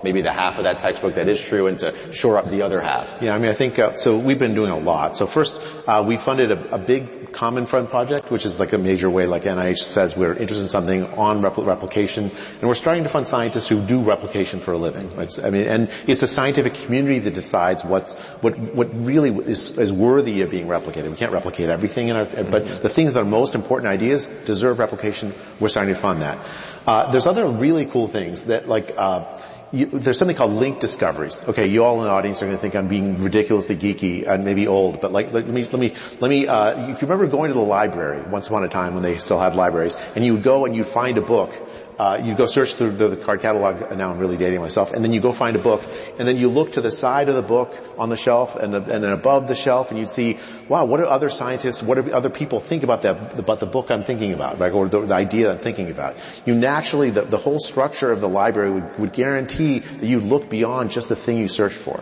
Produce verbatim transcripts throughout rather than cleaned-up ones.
maybe the half of that textbook that is true and to shore up the other half? Yeah, I mean, I think, uh, so we've been doing a lot. So first, uh, we funded a, a big Common Fund project, which is like a major way, like N I H says, we're interested in something on repl- replication, and we're starting to fund scientists who do replication for a living. It's, I mean, and it's the scientific community that decides what's, what, what really is, is worthy of being replicated. We can't replicate everything in our, mm-hmm. but the things that are most important ideas deserve replication. We're starting to fund that. Uh, there's other really cool things that, like, uh, You, there's something called linked discoveries. Okay, you all in the audience are going to think I'm being ridiculously geeky and maybe old, but like, let me, let me, let me, uh, if you remember going to the library once upon a time when they still had libraries, and you would go and you'd find a book, uh, you go search through the, the card catalog, now I'm really dating myself, and then you go find a book, and then you look to the side of the book on the shelf and, and then above the shelf, and you'd see, wow, what do other scientists, what do other people think about that, about the book I'm thinking about, right, or the, the idea I'm thinking about. You naturally, the, the whole structure of the library would, would guarantee that you look beyond just the thing you searched for.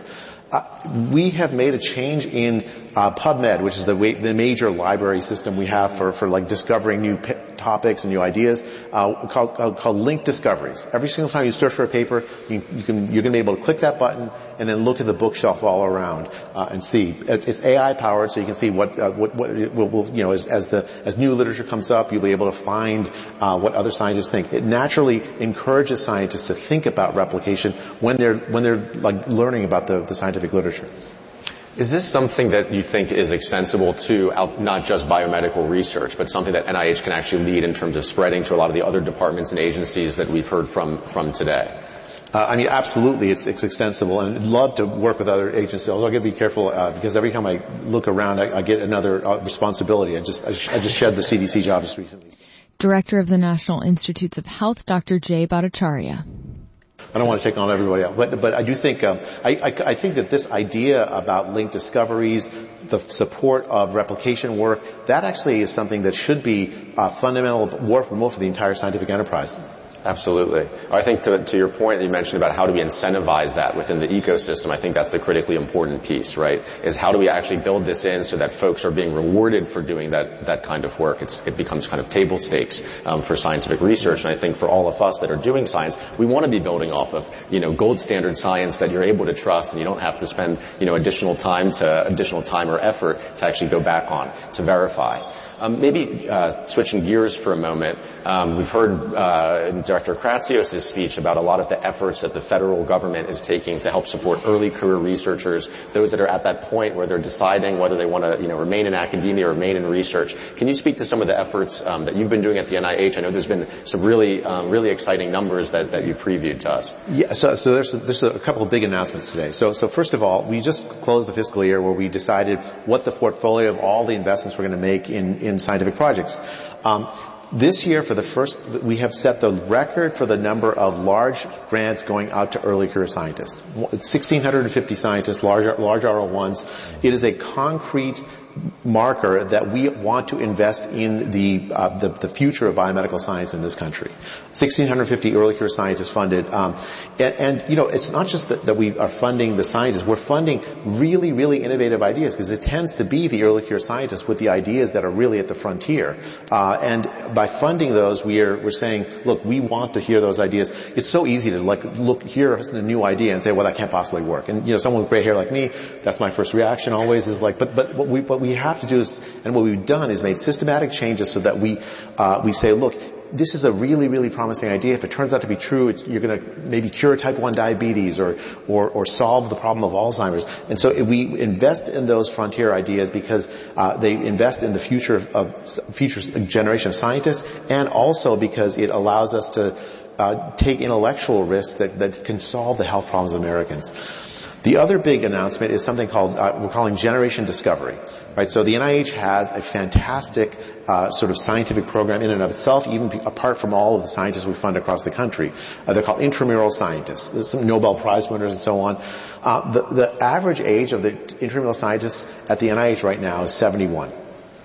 Uh, we have made a change in uh, PubMed, which is the, way, the major library system we have for, for like discovering new p- topics and new ideas, uh, called, called, called linked discoveries. Every single time you search for a paper, you, you can, you're going to be able to click that button and then look at the bookshelf all around uh, and see. It's, it's A I powered, so you can see what, uh, what, what will, will, you know, as, as the as new literature comes up, you'll be able to find uh, what other scientists think. It naturally encourages scientists to think about replication when they're when they're like learning about the, the scientific literature. Is this something that you think is extensible to not just biomedical research, but something that N I H can actually lead in terms of spreading to a lot of the other departments and agencies that we've heard from from today? Uh, I mean, absolutely, it's, it's extensible, and I'd love to work with other agencies. Although I've got to be careful uh, because every time I look around, I, I get another uh, responsibility. I just I, I just shed the C D C job just recently. Director of the National Institutes of Health, Doctor Jay Bhattacharya. I don't want to take on everybody else, but but I do think um, I, I I think that this idea about linked discoveries, the support of replication work, that actually is something that should be uh, fundamental work for most of the entire scientific enterprise. Absolutely. I think to, to your point that you mentioned about how do we incentivize that within the ecosystem, I think that's the critically important piece, right? Is how do we actually build this in so that folks are being rewarded for doing that, that kind of work? It's, it becomes kind of table stakes, um, for scientific research. And I think for all of us that are doing science, we want to be building off of, you know, gold standard science that you're able to trust and you don't have to spend, you know, additional time to, additional time or effort to actually go back on, to verify. Um, maybe uh, switching gears for a moment, um, we've heard uh, in Director Kratsios' speech about a lot of the efforts that the federal government is taking to help support early career researchers, those that are at that point where they're deciding whether they want to, you know, remain in academia or remain in research. Can you speak to some of the efforts um, that you've been doing at the N I H? I know there's been some really, um, really exciting numbers that, that you previewed to us. Yeah, so, so there's, there's a couple of big announcements today. So, so first of all, we just closed the fiscal year where we decided what the portfolio of all the investments we're going to make in, in scientific projects. Um, This year, for the first, we have set the record for the number of large grants going out to early career scientists. one thousand six hundred fifty scientists, large, large R O ones. It is a concrete marker that we want to invest in the, uh, the, the future of biomedical science in this country. one thousand six hundred fifty early career scientists funded. Um, and, and, you know, it's not just that, that we are funding the scientists. We're funding really, really innovative ideas because it tends to be the early career scientists with the ideas that are really at the frontier. Uh, and by funding those, we are, we're saying, look, we want to hear those ideas. It's so easy to, like, look, hear a new idea and say, well, that can't possibly work. And, you know, someone with gray hair like me, that's my first reaction always is like, but, but what we, what we have to do is, and what we've done is made systematic changes so that we, uh, we say, look, this is a really, really promising idea. If it turns out to be true, it's, you're going to maybe cure type one diabetes or, or, or solve the problem of Alzheimer's. And so if we invest in those frontier ideas because uh, they invest in the future of future generation of scientists, and also because it allows us to uh, take intellectual risks that, that can solve the health problems of Americans. The other big announcement is something called, uh, we're calling Generation Discovery, right? So the N I H has a fantastic, uh, sort of scientific program in and of itself, even p- apart from all of the scientists we fund across the country. Uh, they're called intramural scientists. There's some Nobel Prize winners and so on. Uh, the, the average age of the intramural scientists at the N I H right now is seventy-one.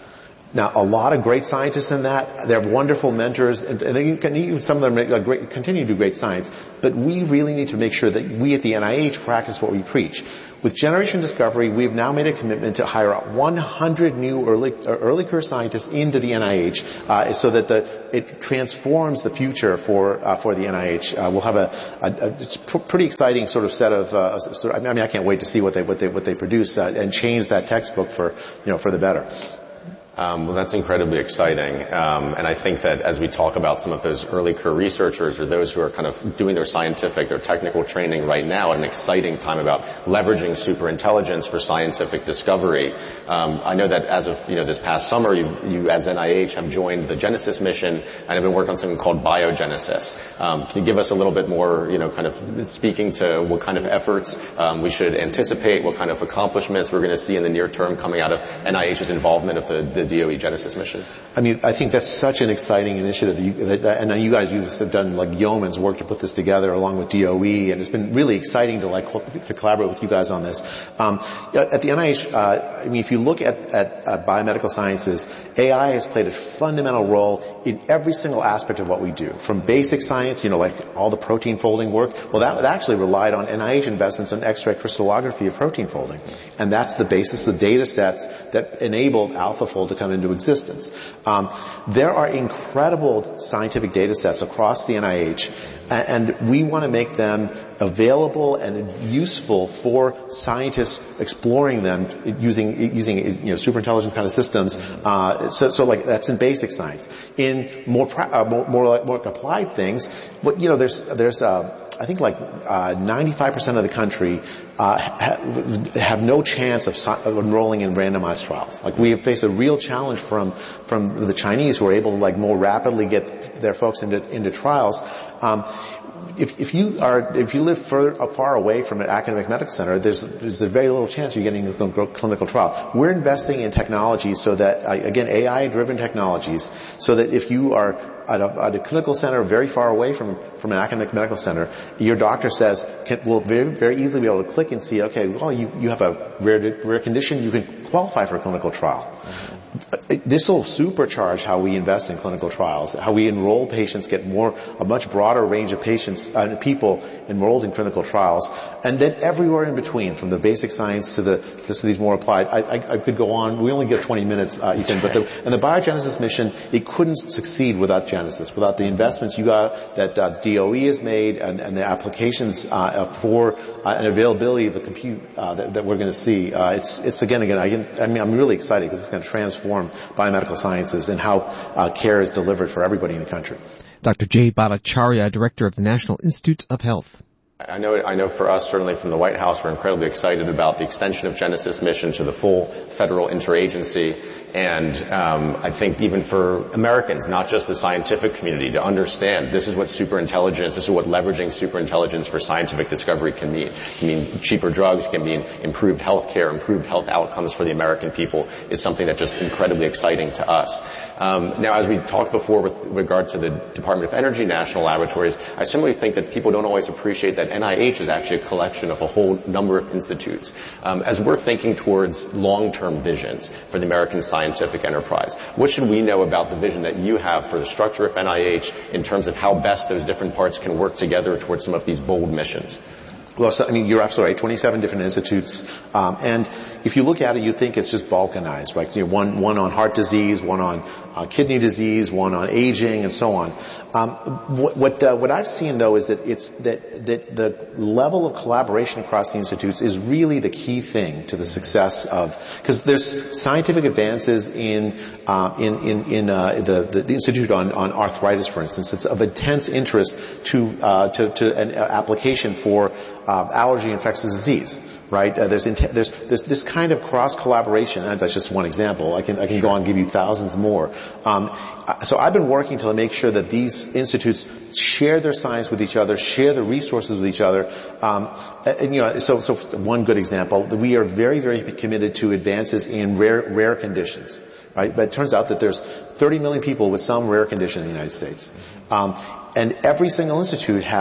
Now, a lot of great scientists in that. They have wonderful mentors, and they can, some of them make, uh, great, continue to do great science. But we really need to make sure that we at the N I H practice what we preach. With Generation Discovery, we've now made a commitment to hire one hundred new early, uh, early career scientists into the N I H, uh, so that the, it transforms the future for, uh, for the N I H. Uh, we'll have a, a, a it's pr- pretty exciting sort of set of, uh, sort of, I mean, I can't wait to see what they, what they, what they produce, uh, and change that textbook for, you know, for the better. Um, well, that's incredibly exciting. Um, and I think that as we talk about some of those early career researchers or those who are kind of doing their scientific or technical training right now at an exciting time about leveraging superintelligence for scientific discovery, um, I know that as of, you know, this past summer, you, you as N I H have joined the Genesis mission and have been working on something called Biogenesis. Um, can you give us a little bit more, you know, kind of speaking to what kind of efforts um, we should anticipate, what kind of accomplishments we're going to see in the near term coming out of N I H's involvement of the, the D O E Genesis mission? I mean, I think that's such an exciting initiative. That you, that, and you guys have done like yeoman's work to put this together along with D O E, and it's been really exciting to like to collaborate with you guys on this. Um, at the N I H, uh, I mean, if you look at, at uh, biomedical sciences, A I has played a fundamental role in every single aspect of what we do. From basic science, you know, like all the protein folding work, well, that, that actually relied on N I H investments in X-ray crystallography of protein folding, and that's the basis of data sets that enabled AlphaFold to come into existence. Um, there are incredible scientific data sets across the N I H, and, and we want to make them available and useful for scientists exploring them using using you know superintelligence kind of systems. Uh, so, so like that's in basic science. In more pra- uh, more more, like, more applied things, but you know there's there's uh, I think like uh, ninety-five percent of the country uh, ha- have no chance of, so- of enrolling in randomized trials. Like we face a real challenge from from the Chinese, who are able to like more rapidly get their folks into into trials. Um, if, if you are if you live further far away from an academic medical center, there's there's a very little chance you're getting into a clinical trial. We're investing in technology so that uh, again A I-driven technologies, so that if you are At a, at a clinical center very far away from, from an academic medical center, your doctor says, can, will very, very easily be able to click and see, okay, well, you, you have a rare, rare condition, you can qualify for a clinical trial. Mm-hmm. This will supercharge how we invest in clinical trials, how we enroll patients, get more, a much broader range of patients, uh, people enrolled in clinical trials, and then everywhere in between, from the basic science to the, to these more applied. I, I, I could go on. We only get twenty minutes, uh, Ethan, but the, and the Biogenesis mission, it couldn't succeed without Genesis, without the investments you got, that, uh, D O E has made, and, and the applications, uh, for, uh, and availability of the compute, uh, that, that we're gonna see. Uh, it's, it's again, again, I, can, I mean, I'm really excited because it's gonna transform biomedical sciences and how uh, care is delivered for everybody in the country. Doctor Jay Bhattacharya, Director of the National Institutes of Health. I know, I know for us, certainly from the White House, we're incredibly excited about the extension of Genesis mission to the full federal interagency. And um, I think even for Americans, not just the scientific community, to understand this is what superintelligence, this is what leveraging superintelligence for scientific discovery can mean. It can mean cheaper drugs, it can mean improved health care, improved health outcomes for the American people, is something that's just incredibly exciting to us. Um, now, as we talked before with regard to the Department of Energy National Laboratories, I similarly think that people don't always appreciate that N I H is actually a collection of a whole number of institutes. Um, as we're thinking towards long-term visions for the American scientific enterprise, what should we know about the vision that you have for the structure of N I H in terms of how best those different parts can work together towards some of these bold missions? Well, so, I mean, you're absolutely right. twenty-seven different institutes, um, and if you look at it, you think it's just balkanized, right? You know, one one on heart disease, one on uh, kidney disease, one on aging, and so on. Um, what what, uh, what I've seen though is that it's that that the level of collaboration across the institutes is really the key thing to the success of, because there's scientific advances in uh, in in in uh, the, the the institute on on arthritis, for instance. It's of intense interest to uh, to to an application for Uh, allergy infectious disease, right? Uh, there's, in- there's there's this kind of cross collaboration, and that's just one example. I can I can go on and give you thousands more. Um, so I've been working to make sure that these institutes share their science with each other, share the resources with each other. Um, and, you know, so so one good example, we are very very committed to advances in rare rare conditions, right? But it turns out that there's thirty million people with some rare condition in the United States. Um, And every single institute has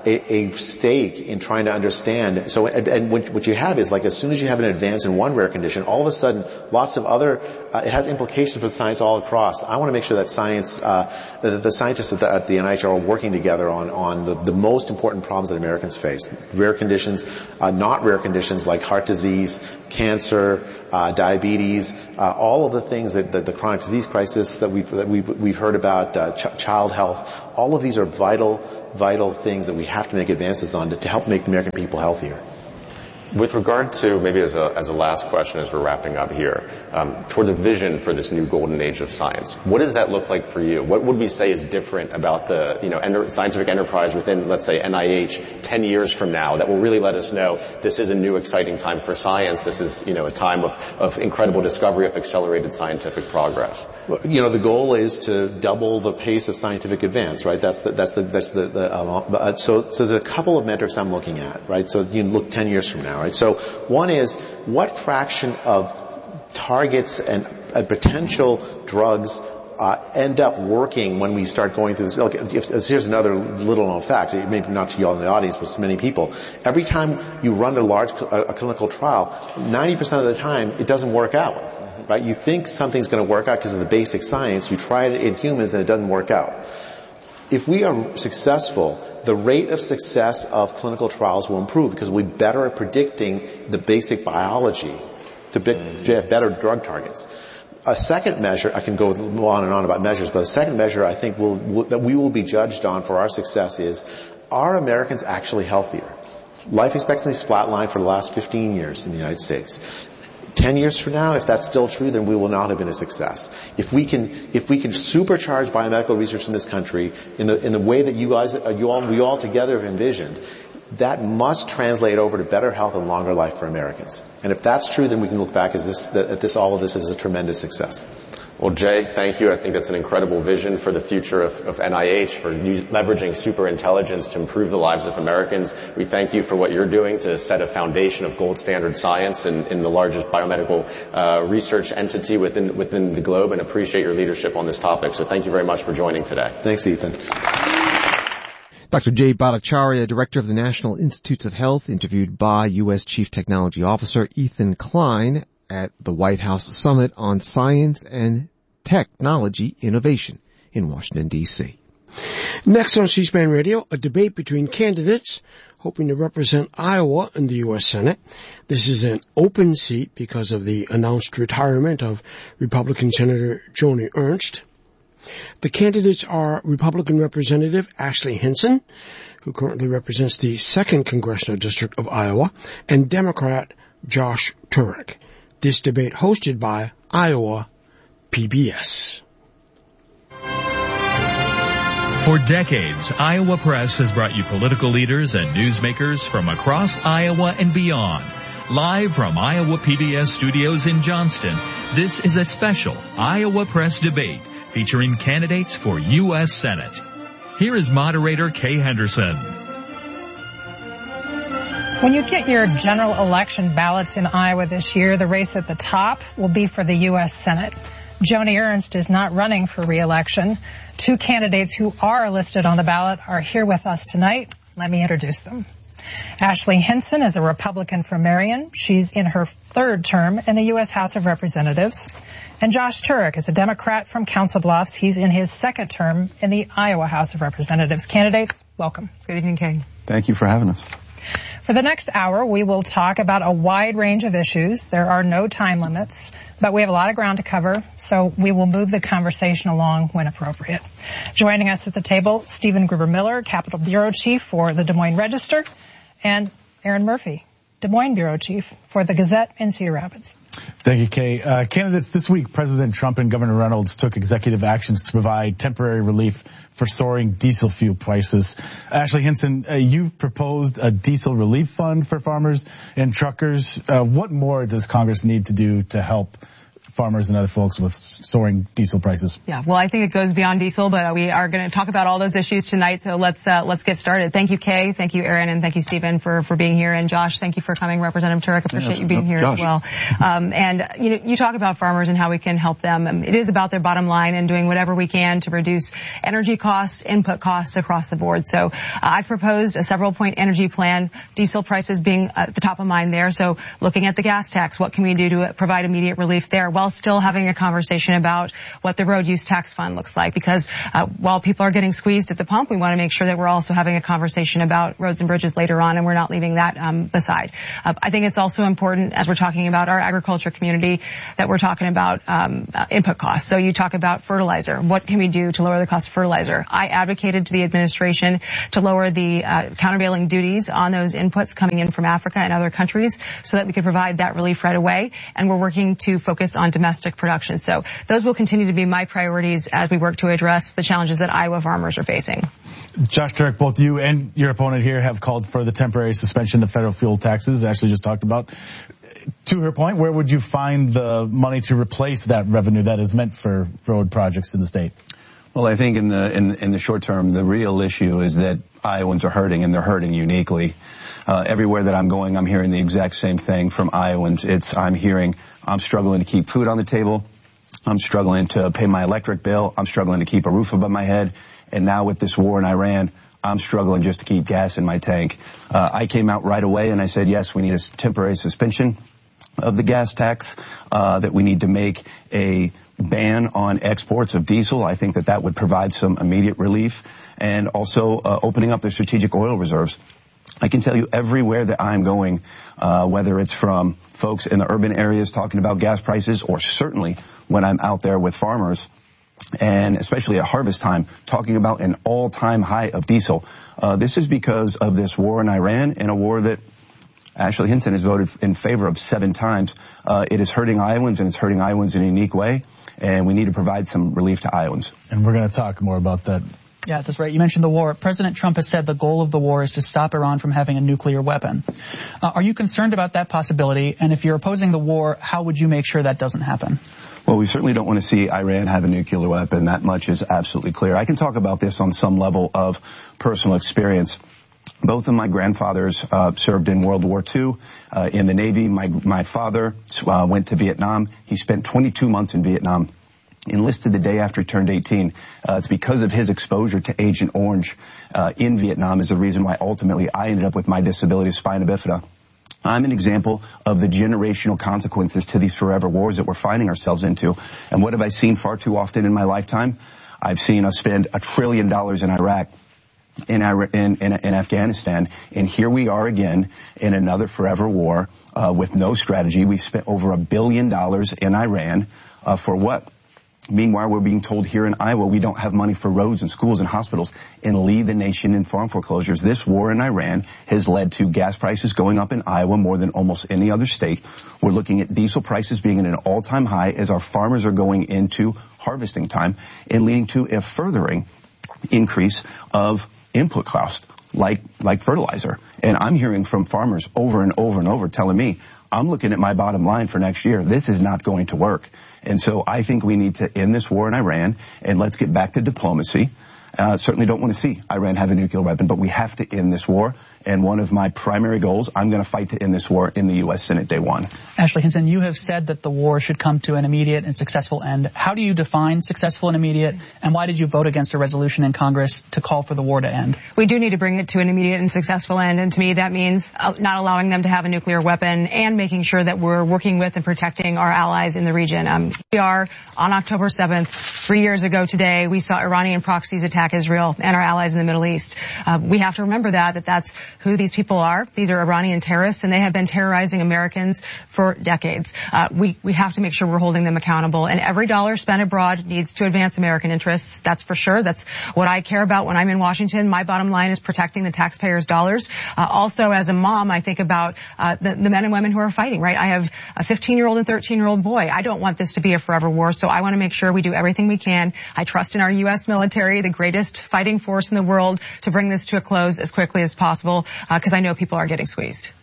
a, a stake in trying to understand. So, and, and what, what you have is like as soon as you have an advance in one rare condition, all of a sudden lots of other, uh, it has implications for science all across. I want to make sure that science, uh, that the scientists at the, at the N I H are working together on, on the, the most important problems that Americans face. Rare conditions, uh, not rare conditions like heart disease, cancer, uh, diabetes, uh, all of the things that, that the chronic disease crisis that we've, that we've, we've heard about, uh, ch- child health, all of these are vital, vital things that we have to make advances on to, to help make the American people healthier. With regard to, maybe as a, as a last question as we're wrapping up here, um, towards a vision for this new golden age of science, what does that look like for you? What would we say is different about the, you know, enter, scientific enterprise within, let's say, N I H ten years from now that will really let us know this is a new exciting time for science, this is, you know, a time of, of incredible discovery, of accelerated scientific progress? Well, you know, the goal is to double the pace of scientific advance, right? That's the, that's the, that's the, the uh, so, so there's a couple of metrics I'm looking at, right? So you look ten years from now, right? So one is what fraction of targets and uh, potential drugs uh, end up working when we start going through this. Look, if, if, here's another little known fact, maybe not to you all in the audience, but to many people. Every time you run a large a, a clinical trial, ninety percent of the time it doesn't work out. Right? You think something's going to work out because of the basic science. You try it in humans and it doesn't work out. If we are successful, the rate of success of clinical trials will improve because we'll be better at predicting the basic biology to have better drug targets. A second measure, I can go on and on about measures, but a second measure I think will, will, that we will be judged on for our success is, are Americans actually healthier? Life expectancy is flatlined for the last fifteen years in the United States. Ten years from now, if that's still true, then we will not have been a success. If we can, if we can supercharge biomedical research in this country in the in the way that you guys, you all, we all together have envisioned, that must translate over to better health and longer life for Americans. And if that's true, then we can look back as this, at this, all of this as a tremendous success. Well, Jay, thank you. I think that's an incredible vision for the future of, of N I H, for use, leveraging superintelligence to improve the lives of Americans. We thank you for what you're doing to set a foundation of gold standard science in, in the largest biomedical uh, research entity within within the globe, and appreciate your leadership on this topic. So thank you very much for joining today. Thanks, Ethan. Doctor Jay Bhattacharya, Director of the National Institutes of Health, interviewed by U S Chief Technology Officer Ethan Klein at the White House Summit on Science and Technology Innovation in Washington, D C Next on C-SPAN Radio, a debate between candidates hoping to represent Iowa in the U S Senate. This is an open seat because of the announced retirement of Republican Senator Joni Ernst. The candidates are Republican Representative Ashley Hinson, who currently represents the second Congressional District of Iowa, and Democrat Josh Turek. This debate hosted by Iowa P B S. For decades, Iowa Press has brought you political leaders and newsmakers from across Iowa and beyond. Live from Iowa P B S studios in Johnston, this is a special Iowa Press debate featuring candidates for U S Senate. Here is moderator Kay Henderson. When you get your general election ballots in Iowa this year, the race at the top will be for the U S Senate. Joni Ernst is not running for re-election. Two candidates who are listed on the ballot are here with us tonight. Let me introduce them. Ashley Hinson is a Republican from Marion. She's in her third term in the U S House of Representatives. And Josh Turek is a Democrat from Council Bluffs. He's in his second term in the Iowa House of Representatives. Candidates, welcome. Good evening, Kay. Thank you for having us. For the next hour, we will talk about a wide range of issues. There are no time limits, but we have a lot of ground to cover, so we will move the conversation along when appropriate. Joining us at the table, Stephen Gruber-Miller, Capitol Bureau Chief for the Des Moines Register, and Aaron Murphy, Des Moines Bureau Chief for the Gazette in Cedar Rapids. Thank you, Kay. Uh, candidates, this week, President Trump and Governor Reynolds took executive actions to provide temporary relief for soaring diesel fuel prices. Ashley Hinson, uh, you've proposed a diesel relief fund for farmers and truckers. Uh, what more does Congress need to do to help farmers and other folks with soaring diesel prices? Yeah, well, I think it goes beyond diesel, but we are going to talk about all those issues tonight. So let's uh, let's get started. Thank you, Kay. Thank you, Aaron, and thank you, Stephen, for for being here. And Josh, thank you for coming. Representative Turek, appreciate yeah, you being no, here Josh. as well. Um, and you know, you talk about farmers and how we can help them. Um, it is about their bottom line and doing whatever we can to reduce energy costs, input costs across the board. So uh, I've proposed a several-point energy plan. Diesel prices being at the top of mind there. So looking at the gas tax, what can we do to provide immediate relief there while still having a conversation about what the road use tax fund looks like? Because uh, while people are getting squeezed at the pump, we want to make sure that we're also having a conversation about roads and bridges later on, and we're not leaving that um, beside. Uh, I think it's also important, as we're talking about our agriculture community, that we're talking about um, uh, input costs. So you talk about fertilizer. What can we do to lower the cost of fertilizer? I advocated to the administration to lower the uh, countervailing duties on those inputs coming in from Africa and other countries so that we could provide that relief right away. And we're working to focus on domestic production. So those will continue to be my priorities as we work to address the challenges that Iowa farmers are facing. Josh Turek, both you and your opponent here have called for the temporary suspension of federal fuel taxes, Ashley just talked about. To her point, where would you find the money to replace that revenue that is meant for road projects in the state? Well, I think in the in, in the short term, the real issue is that Iowans are hurting, and they're hurting uniquely. Uh, everywhere that I'm going, I'm hearing the exact same thing from Iowans. It's I'm hearing I'm struggling to keep food on the table. I'm struggling to pay my electric bill. I'm struggling to keep a roof above my head. And now with this war in Iran, I'm struggling just to keep gas in my tank. Uh, I came out right away and I said, yes, we need a temporary suspension of the gas tax, uh, that we need to make a ban on exports of diesel. I think that that would provide some immediate relief, and also uh, opening up the strategic oil reserves. I can tell you everywhere that I'm going, uh, whether it's from folks in the urban areas talking about gas prices, or certainly when I'm out there with farmers, and especially at harvest time, talking about an all-time high of diesel. Uh, this is because of this war in Iran, and a war that Ashley Hinson has voted in favor of seven times. Uh, it is hurting Iowans, and it's hurting Iowans in a unique way, and we need to provide some relief to Iowans. And we're going to talk more about that. Yeah, that's right. You mentioned the war. President Trump has said the goal of the war is to stop Iran from having a nuclear weapon. Uh, are you concerned about that possibility? And if you're opposing the war, how would you make sure that doesn't happen? Well, we certainly don't want to see Iran have a nuclear weapon. That much is absolutely clear. I can talk about this on some level of personal experience. Both of my grandfathers uh, served in World War Two uh, in the Navy. My my father uh, went to Vietnam. He spent twenty-two months in Vietnam. Enlisted the day after he turned eighteen. Uh, it's because of his exposure to Agent Orange uh, in Vietnam is the reason why ultimately I ended up with my disability, spina bifida. I'm an example of the generational consequences to these forever wars that we're finding ourselves into. And what have I seen far too often in my lifetime? I've seen us spend a trillion dollars in Iraq, in, in, in, in Afghanistan, and here we are again in another forever war uh, with no strategy. We've spent over a billion dollars in Iran uh, for what? Meanwhile, we're being told here in Iowa we don't have money for roads and schools and hospitals, and lead the nation in farm foreclosures. This war in Iran has led to gas prices going up in Iowa more than almost any other state. We're looking at diesel prices being at an all-time high as our farmers are going into harvesting time, and leading to a furthering increase of input cost, like like fertilizer. And I'm hearing from farmers over and over and over telling me, I'm looking at my bottom line for next year. This is not going to work. And so I think we need to end this war in Iran, and let's get back to diplomacy. Uh, certainly don't want to see Iran have a nuclear weapon, but we have to end this war. And one of my primary goals, I'm going to fight to end this war in the U S Senate day one. Ashley Hinson, you have said that the war should come to an immediate and successful end. How do you define successful and immediate, and why did you vote against a resolution in Congress to call for the war to end? We do need to bring it to an immediate and successful end, and to me that means not allowing them to have a nuclear weapon and making sure that we're working with and protecting our allies in the region. Um, we are on October seventh, three years ago today, we saw Iranian proxies attack Israel and our allies in the Middle East. Uh, we have to remember that, that that's who these people are. These are Iranian terrorists, and they have been terrorizing Americans for decades. Uh, we, we have to make sure we're holding them accountable, and every dollar spent abroad needs to advance American interests. That's for sure. That's what I care about when I'm in Washington. My bottom line is protecting the taxpayers' dollars. Uh, also, as a mom, I think about uh, the, the men and women who are fighting, right? I have a fifteen-year-old and thirteen-year-old boy. I don't want this to be a forever war, so I want to make sure we do everything we can. I trust in our U S military, the greatest fighting force in the world, to bring this to a close as quickly as possible, because uh, I know people are getting squeezed.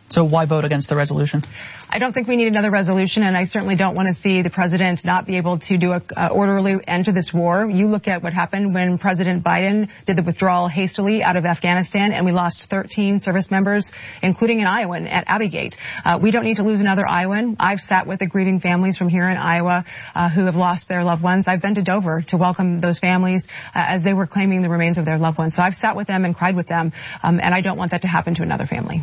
So why vote against the resolution? I don't think we need another resolution, and I certainly don't want to see the president not be able to do an uh, orderly end to this war. You look at what happened when President Biden did the withdrawal hastily out of Afghanistan, and we lost thirteen service members, including an Iowan at Abbey Gate. Uh, we don't need to lose another Iowan. I've sat with the grieving families from here in Iowa uh, who have lost their loved ones. I've been to Dover to welcome those families uh, as they were claiming the remains of their loved ones. So I've sat with them and cried with them, um, and I don't want that to happen to another family.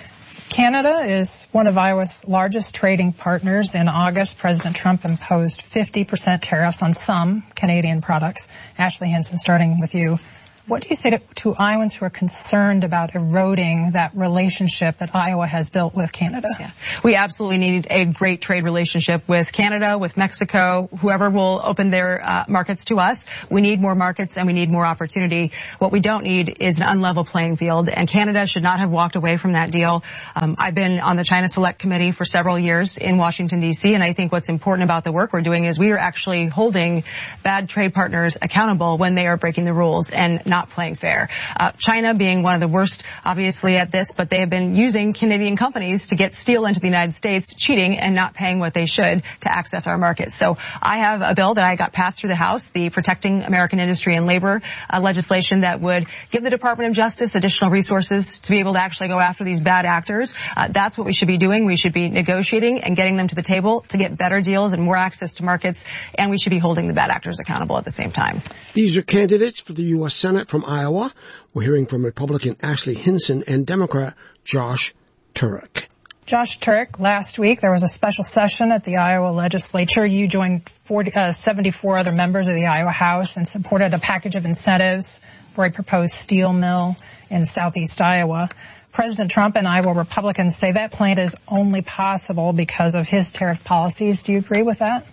Canada is one of Iowa's largest trading partners. In August, President Trump imposed fifty percent tariffs on some Canadian products. Ashley Hinson, starting with you. What do you say to, to Iowans who are concerned about eroding that relationship that Iowa has built with Canada? Yeah. We absolutely need a great trade relationship with Canada, with Mexico, whoever will open their uh, markets to us. We need more markets and we need more opportunity. What we don't need is an unlevel playing field, and Canada should not have walked away from that deal. Um, I've been on the China Select Committee for several years in Washington, D C, and I think what's important about the work we're doing is we are actually holding bad trade partners accountable when they are breaking the rules and not playing fair. Uh, China being one of the worst, obviously, at this, but they have been using Canadian companies to get steel into the United States, cheating and not paying what they should to access our markets. So I have a bill that I got passed through the House, the Protecting American Industry and Labor uh, legislation that would give the Department of Justice additional resources to be able to actually go after these bad actors. Uh, that's what we should be doing. We should be negotiating and getting them to the table to get better deals and more access to markets, and we should be holding the bad actors accountable at the same time. These are candidates for the U S Senate from Iowa. We're hearing from Republican Ashley Hinson and Democrat Josh Turek. Josh Turek, last week there was a special session at the Iowa legislature. You joined forty, uh, seventy-four other members of the Iowa House and supported a package of incentives for a proposed steel mill in southeast Iowa. President Trump and Iowa Republicans say that plan is only possible because of his tariff policies. Do you agree with that?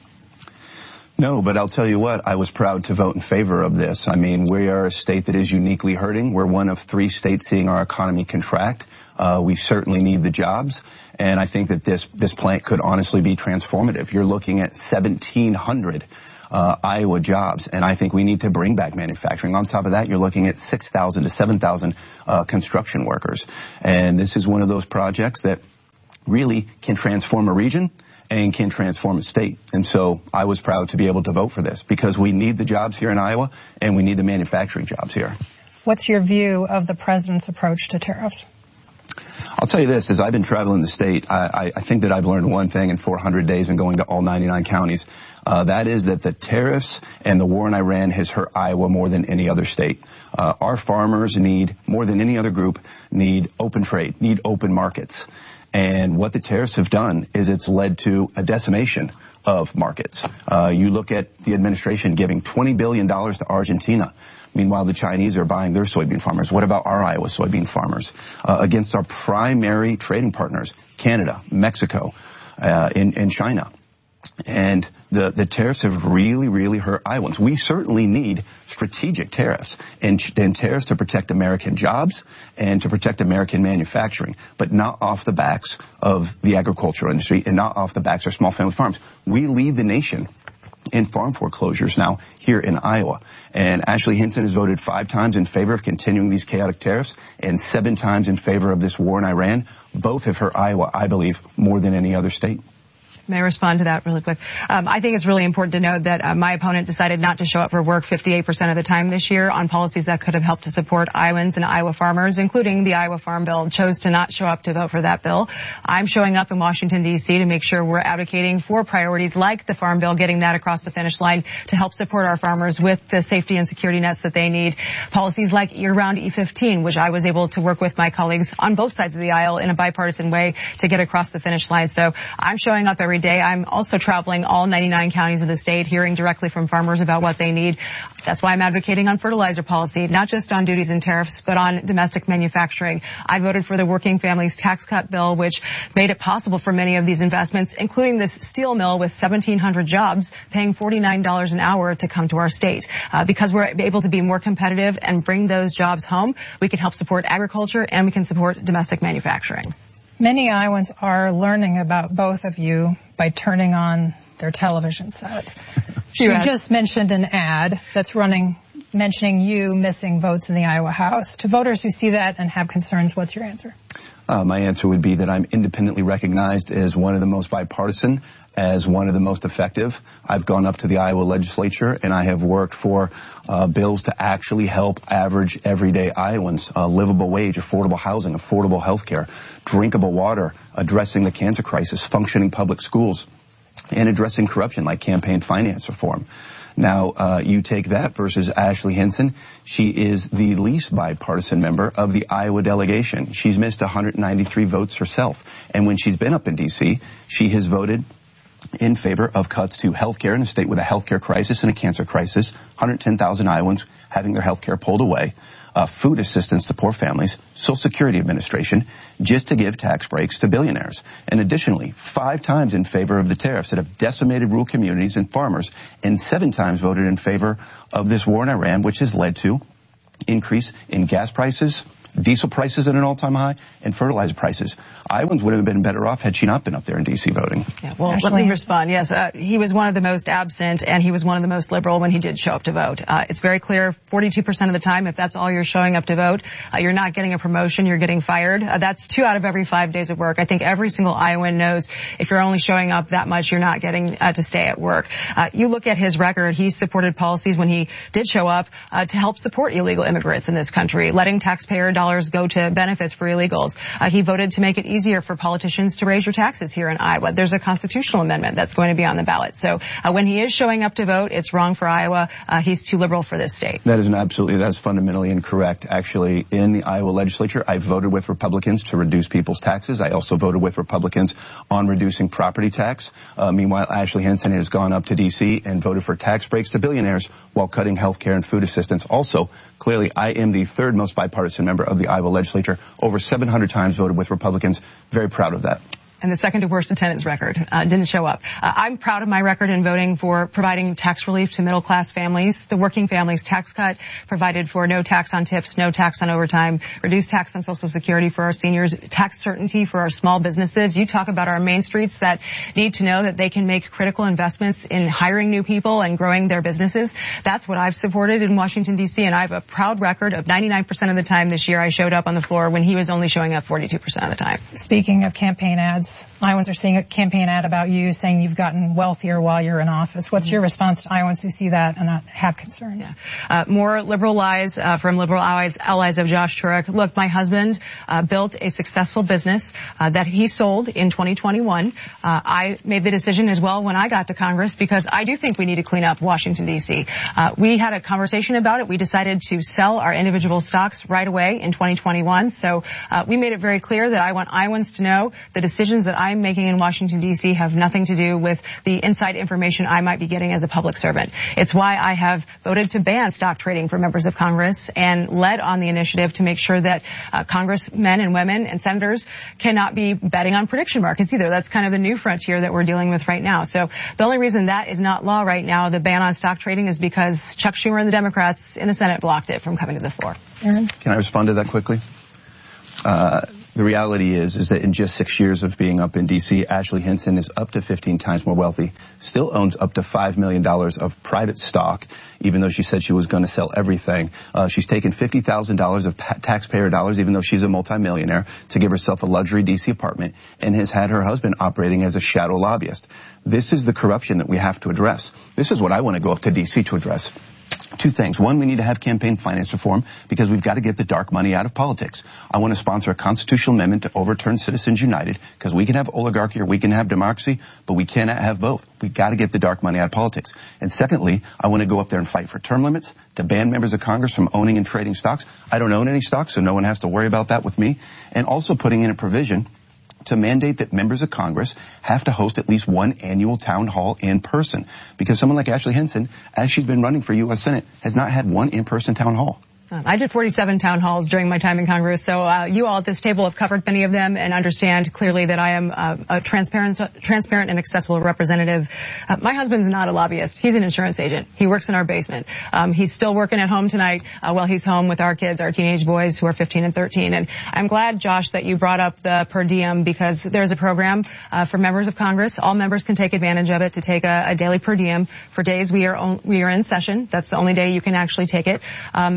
No, but I'll tell you what, I was proud to vote in favor of this. I mean, we are a state that is uniquely hurting. We're one of three states seeing our economy contract. Uh, we certainly need the jobs. And I think that this, this plant could honestly be transformative. You're looking at seventeen hundred uh, Iowa jobs, and I think we need to bring back manufacturing. On top of that, you're looking at six thousand to seven thousand uh, construction workers. And this is one of those projects that really can transform a region and can transform a state. And so I was proud to be able to vote for this because we need the jobs here in Iowa and we need the manufacturing jobs here. What's your view of the president's approach to tariffs? I'll tell you this, as I've been traveling the state, I, I think that I've learned one thing in four hundred days and going to all ninety-nine counties. Uh, that is that the tariffs and the war in Iran has hurt Iowa more than any other state. Uh, our farmers need, more than any other group, need open trade, need open markets. And what the tariffs have done is it's led to a decimation of markets. Uh, you look at the administration giving twenty billion dollars to Argentina. Meanwhile, the Chinese are buying their soybean farmers. What about our Iowa soybean farmers? Uh, against our primary trading partners, Canada, Mexico, uh, and, and China. And the, the tariffs have really, really hurt Iowans. We certainly need strategic tariffs and, and tariffs to protect American jobs and to protect American manufacturing, but not off the backs of the agricultural industry and not off the backs of small family farms. We lead the nation in farm foreclosures now here in Iowa. And Ashley Hinson has voted five times in favor of continuing these chaotic tariffs and seven times in favor of this war in Iran. Both have hurt Iowa, I believe, more than any other state. May I respond to that really quick? Um, I think it's really important to note that uh, my opponent decided not to show up for work fifty-eight percent of the time this year on policies that could have helped to support Iowans and Iowa farmers, including the Iowa Farm Bill, chose to not show up to vote for that bill. I'm showing up in Washington, D C to make sure we're advocating for priorities like the Farm Bill, getting that across the finish line to help support our farmers with the safety and security nets that they need. Policies like year-round E fifteen, which I was able to work with my colleagues on both sides of the aisle in a bipartisan way to get across the finish line. So I'm showing up every day. I'm also traveling all ninety-nine counties of the state, hearing directly from farmers about what they need. That's why I'm advocating on fertilizer policy, not just on duties and tariffs, but on domestic manufacturing. I voted for the Working Families Tax Cut bill, which made it possible for many of these investments, including this steel mill with seventeen hundred jobs, paying forty-nine dollars an hour to come to our state. Uh, because we're able to be more competitive and bring those jobs home, we can help support agriculture and we can support domestic manufacturing. Many Iowans are learning about both of you by turning on their television sets. You just mentioned an ad that's running mentioning you missing votes in the Iowa House. To voters who see that and have concerns, what's your answer? Uh, my answer would be that I'm independently recognized as one of the most bipartisan, as one of the most effective. I've gone up to the Iowa legislature and I have worked for uh, bills to actually help average everyday Iowans, uh, livable wage, affordable housing, affordable health care, drinkable water, addressing the cancer crisis, functioning public schools, and addressing corruption like campaign finance reform. Now, uh, you take that versus Ashley Hinson. She is the least bipartisan member of the Iowa delegation. She's missed one hundred ninety-three votes herself. And when she's been up in D C, she has voted in favor of cuts to health care in a state with a health care crisis and a cancer crisis, one hundred ten thousand Iowans having their health care pulled away, uh, food assistance to poor families, Social Security Administration, just to give tax breaks to billionaires. And additionally, five times in favor of the tariffs that have decimated rural communities and farmers, and seven times voted in favor of this war in Iran, which has led to increase in gas prices, diesel prices at an all-time high, and fertilizer prices. Iowans would have been better off had she not been up there in D C voting. Yeah, well, Ashley. Let me respond. Yes, uh, he was one of the most absent, and he was one of the most liberal when he did show up to vote. Uh, it's very clear, forty-two percent of the time, if that's all you're showing up to vote, uh, you're not getting a promotion, you're getting fired. Uh, that's two out of every five days of work. I think every single Iowan knows if you're only showing up that much, you're not getting uh, to stay at work. Uh, you look at his record, he supported policies when he did show up uh, to help support illegal immigrants in this country, letting taxpayer dollars go to benefits for illegals. Uh, he voted to make it easier for politicians to raise your taxes here in Iowa. There's a constitutional amendment that's going to be on the ballot. So uh, when he is showing up to vote, it's wrong for Iowa. Uh, he's too liberal for this state. That is an absolutely, that's fundamentally incorrect. Actually, in the Iowa legislature, I voted with Republicans to reduce people's taxes. I also voted with Republicans on reducing property tax. Uh, meanwhile, Ashley Hinson has gone up to D C and voted for tax breaks to billionaires while cutting health care and food assistance. Also, clearly, I am the third most bipartisan member of the Iowa legislature. Over seven hundred times voted with Republicans. Very proud of that. And the second to worst attendance record uh, didn't show up. Uh, I'm proud of my record in voting for providing tax relief to middle-class families. The working families tax cut provided for no tax on tips, no tax on overtime, reduced tax on Social Security for our seniors, tax certainty for our small businesses. You talk about our main streets that need to know that they can make critical investments in hiring new people and growing their businesses. That's what I've supported in Washington, D C, and I have a proud record of ninety-nine percent of the time this year I showed up on the floor when he was only showing up forty-two percent of the time. Speaking of campaign ads, Iowans are seeing a campaign ad about you saying you've gotten wealthier while you're in office. What's your response to Iowans who see that and have concerns? Yeah. Uh, more liberal lies uh, from liberal allies, allies of Josh Turek. Look, my husband uh, built a successful business uh, that he sold in twenty twenty-one. Uh, I made the decision as well when I got to Congress because I do think we need to clean up Washington, D C. Uh, we had a conversation about it. We decided to sell our individual stocks right away in twenty twenty-one. So uh, we made it very clear that I want Iowans to know the decisions that I'm making in Washington, D C have nothing to do with the inside information I might be getting as a public servant. It's why I have voted to ban stock trading for members of Congress and led on the initiative to make sure that uh, congressmen and women and senators cannot be betting on prediction markets either. That's kind of the new frontier that we're dealing with right now. So the only reason that is not law right now, the ban on stock trading, is because Chuck Schumer and the Democrats in the Senate blocked it from coming to the floor. Aaron? Can I respond to that quickly? Uh, the reality is, is that in just six years of being up in D C, Ashley Hinson is up to fifteen times more wealthy, still owns up to five million dollars of private stock, even though she said she was going to sell everything. Uh, she's taken fifty thousand dollars of pa- taxpayer dollars, even though she's a multimillionaire, to give herself a luxury D C apartment, and has had her husband operating as a shadow lobbyist. This is the corruption that we have to address. This is what I want to go up to D C to address. Two things. One, we need to have campaign finance reform because we've got to get the dark money out of politics. I want to sponsor a constitutional amendment to overturn Citizens United because we can have oligarchy or we can have democracy, but we cannot have both. We've got to get the dark money out of politics. And secondly, I want to go up there and fight for term limits, to ban members of Congress from owning and trading stocks. I don't own any stocks, so no one has to worry about that with me. And also putting in a provision to mandate that members of Congress have to host at least one annual town hall in person. Because someone like Ashley Hinson, as she's been running for U S Senate, has not had one in-person town hall. I did forty-seven town halls during my time in Congress, so uh, you all at this table have covered many of them and understand clearly that I am uh, a transparent, transparent and accessible representative. Uh, my husband's not a lobbyist. He's an insurance agent. He works in our basement. Um, he's still working at home tonight uh, while he's home with our kids, our teenage boys who are fifteen and thirteen. And I'm glad, Josh, that you brought up the per diem because there's a program uh, for members of Congress. All members can take advantage of it to take a, a daily per diem for days we are on, we are in session. That's the only day you can actually take it. Um, and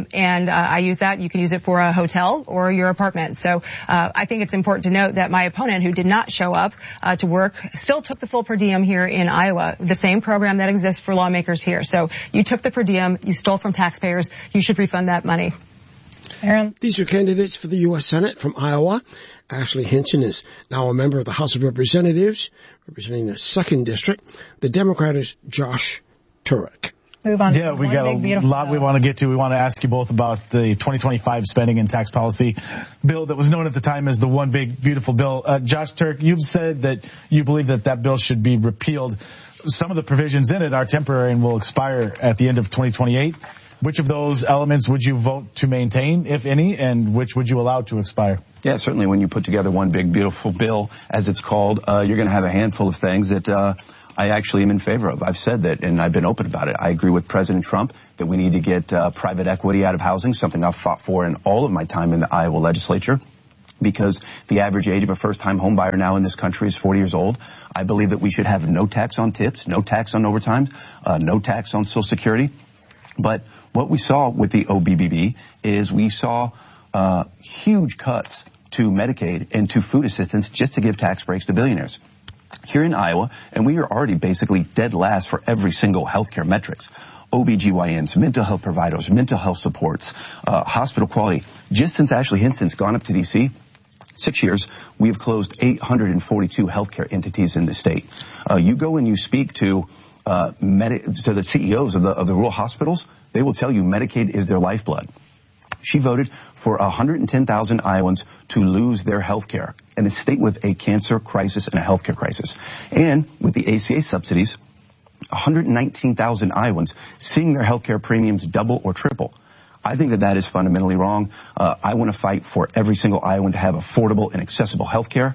and uh, I use that. You can use it for a hotel or your apartment. So uh, I think it's important to note that my opponent, who did not show up uh, to work, still took the full per diem here in Iowa, the same program that exists for lawmakers here. So you took the per diem, you stole from taxpayers, you should refund that money. Aaron? These are candidates for the U S Senate from Iowa. Ashley Hinson is now a member of the House of Representatives, representing the second District. The Democrat is Josh Turek. Move on. Yeah, we got a lot we want to get to. We want to ask you both about the twenty twenty-five spending and tax policy bill that was known at the time as the One Big Beautiful Bill. Uh, Josh Turek, you've said that you believe that that bill should be repealed. Some of the provisions in it are temporary and will expire at the end of twenty twenty-eight. Which of those elements would you vote to maintain, if any, and which would you allow to expire? Yeah, certainly when you put together One Big Beautiful Bill, as it's called, uh, you're going to have a handful of things that uh, I actually am in favor of. I've said that, and I've been open about it. I agree with President Trump that we need to get uh, private equity out of housing, something I've fought for in all of my time in the Iowa legislature, because the average age of a first-time home buyer now in this country is forty years old. I believe that we should have no tax on tips, no tax on overtime, uh, no tax on Social Security. But what we saw with the O B B B is we saw uh, huge cuts to Medicaid and to food assistance just to give tax breaks to billionaires. Here in Iowa, and we are already basically dead last for every single healthcare metrics. O B G Y Ns, mental health providers, mental health supports, uh, hospital quality. Just since Ashley Hinson's gone up to D C, six years, we have closed eight hundred forty-two healthcare entities in the state. Uh, you go and you speak to Uh, Medi- to the C E Os of the of the rural hospitals, they will tell you Medicaid is their lifeblood. She voted for one hundred ten thousand Iowans to lose their health care in a state with a cancer crisis and a health care crisis. And with the A C A subsidies, one hundred nineteen thousand Iowans seeing their health care premiums double or triple. I think that that is fundamentally wrong. Uh, I want to fight for every single Iowan to have affordable and accessible health care.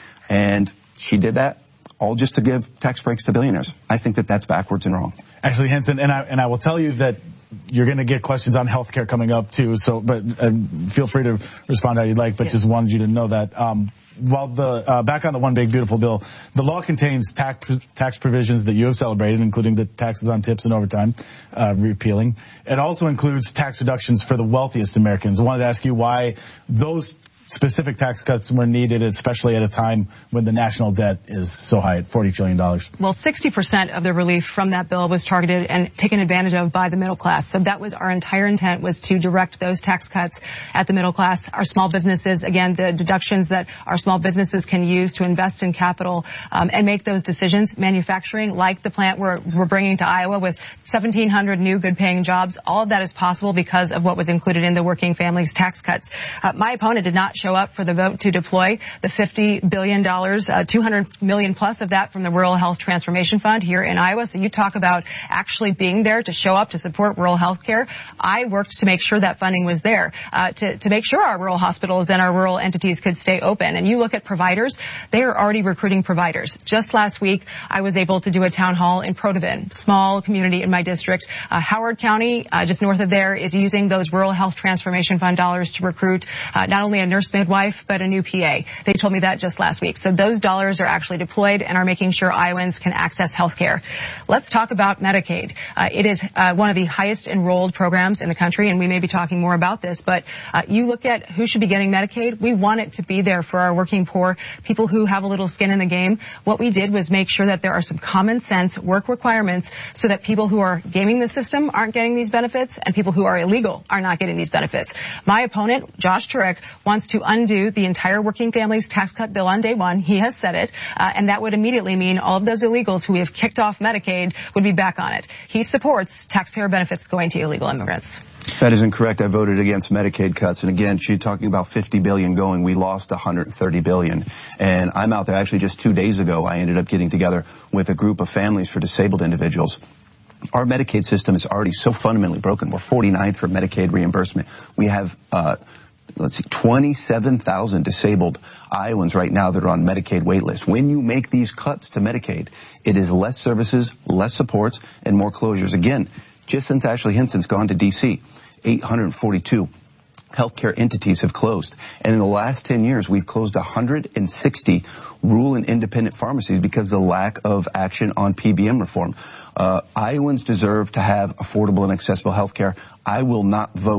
And she did that, all just to give tax breaks to billionaires. I think that that's backwards and wrong. Ashley Hinson, and I, and I will tell you that you're going to get questions on healthcare coming up too, so, but uh, feel free to respond how you'd like, but yeah. Just wanted you to know that. Um, while the, uh, back on the One Big Beautiful Bill, the law contains tax, tax provisions that you have celebrated, including the taxes on tips and overtime, uh, repealing. It also includes tax reductions for the wealthiest Americans. I wanted to ask you why those specific tax cuts were needed, especially at a time when the national debt is so high at forty trillion dollars. Well, sixty percent of the relief from that bill was targeted and taken advantage of by the middle class. So that was our entire intent, was to direct those tax cuts at the middle class. Our small businesses, again, the deductions that our small businesses can use to invest in capital um, and make those decisions. Manufacturing, like the plant we're, we're bringing to Iowa with seventeen hundred new good-paying jobs, all of that is possible because of what was included in the working families tax cuts. Uh, my opponent did not show up for the vote to deploy the fifty billion dollars, uh, two hundred million dollars plus of that from the Rural Health Transformation Fund here in Iowa. So you talk about actually being there to show up to support rural health care. I worked to make sure that funding was there, uh, to, to make sure our rural hospitals and our rural entities could stay open. And you look at providers, they are already recruiting providers. Just last week, I was able to do a town hall in Protivin, small community in my district. Uh, Howard County, uh, just north of there, is using those Rural Health Transformation Fund dollars to recruit uh, not only a nurse midwife, but a new P A. They told me that just last week. So those dollars are actually deployed and are making sure Iowans can access health care. Let's talk about Medicaid. Uh, it is uh, one of the highest enrolled programs in the country, and we may be talking more about this, but uh, you look at who should be getting Medicaid. We want it to be there for our working poor, people who have a little skin in the game. What we did was make sure that there are some common sense work requirements so that people who are gaming the system aren't getting these benefits and people who are illegal are not getting these benefits. My opponent, Josh Turek, wants to undo the entire working families tax cut bill on day one. He has said it, uh, and that would immediately mean all of those illegals who we have kicked off Medicaid would be back on it. He supports taxpayer benefits going to illegal immigrants. That is incorrect. I voted against Medicaid cuts. And again, she's talking about fifty billion dollars going. We lost one hundred thirty billion dollars. And I'm out there. Actually, just two days ago, I ended up getting together with a group of families for disabled individuals. Our Medicaid system is already so fundamentally broken. We're forty-ninth for Medicaid reimbursement. We have, uh, let's see, twenty-seven thousand disabled Iowans right now that are on Medicaid wait lists. When you make these cuts to Medicaid, it is less services, less supports, and more closures. Again, just since Ashley Hinson's gone to D C, eight hundred forty-two healthcare entities have closed. And in the last ten years, we've closed one hundred sixty rural and independent pharmacies because of the lack of action on P B M reform. Uh, Iowans deserve to have affordable and accessible healthcare. I will not vote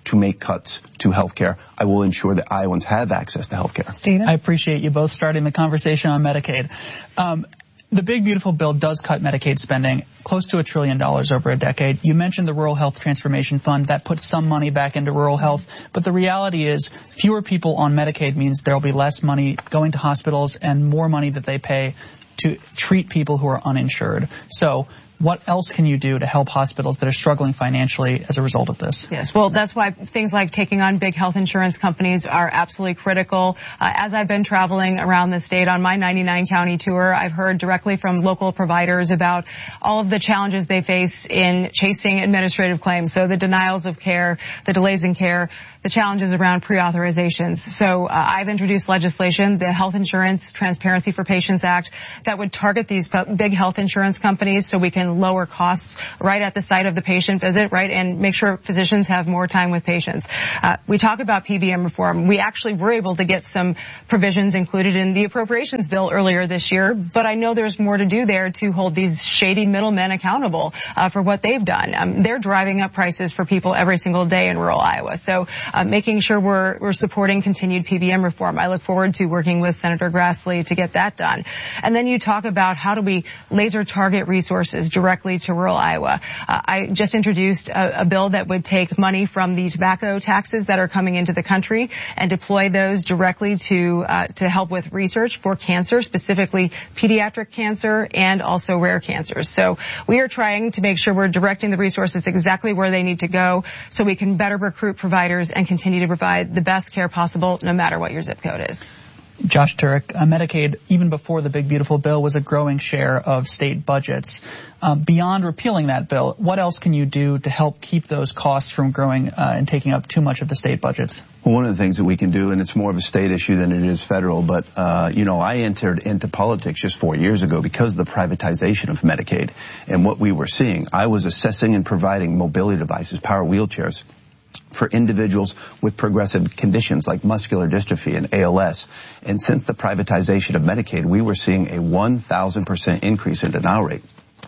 to make cuts to health care. I will ensure that Iowans have access to health care. Stephen? I appreciate you both starting the conversation on Medicaid. Um, The big, beautiful bill does cut Medicaid spending close to a trillion dollars over a decade. You mentioned the Rural Health Transformation Fund. That puts some money back into rural health. But the reality is fewer people on Medicaid means there will be less money going to hospitals and more money that they pay to treat people who are uninsured. So what else can you do to help hospitals that are struggling financially as a result of this? Yes, well, that's why things like taking on big health insurance companies are absolutely critical. Uh, as I've been traveling around the state on my ninety-nine county tour, I've heard directly from local providers about all of the challenges they face in chasing administrative claims. So the denials of care, the delays in care, the challenges around pre-authorizations. So uh, I've introduced legislation, the Health Insurance Transparency for Patients Act, that would target these big health insurance companies so we can lower costs right at the site of the patient visit, right, and make sure physicians have more time with patients. Uh, we talk about P B M reform. We actually were able to get some provisions included in the appropriations bill earlier this year, but I know there's more to do there to hold these shady middlemen accountable uh, for what they've done. Um, they're driving up prices for people every single day in rural Iowa. So uh, making sure we're, we're supporting continued P B M reform. I look forward to working with Senator Grassley to get that done. And then you talk about how do we laser target resources directly to rural Iowa. Uh, I just introduced a, a bill that would take money from the tobacco taxes that are coming into the country and deploy those directly to uh, to help with research for cancer, specifically pediatric cancer and also rare cancers. So we are trying to make sure we're directing the resources exactly where they need to go so we can better recruit providers and continue to provide the best care possible no matter what your zip code is. Josh Turek, uh, Medicaid, even before the big, beautiful bill, was a growing share of state budgets. Uh, beyond repealing that bill, what else can you do to help keep those costs from growing uh, and taking up too much of the state budgets? Well, one of the things that we can do, and it's more of a state issue than it is federal, but, uh, you know, I entered into politics just four years ago because of the privatization of Medicaid and what we were seeing. I was assessing and providing mobility devices, power wheelchairs, for individuals with progressive conditions like muscular dystrophy and A L S. And since the privatization of Medicaid, we were seeing a one thousand percent increase in denial rate.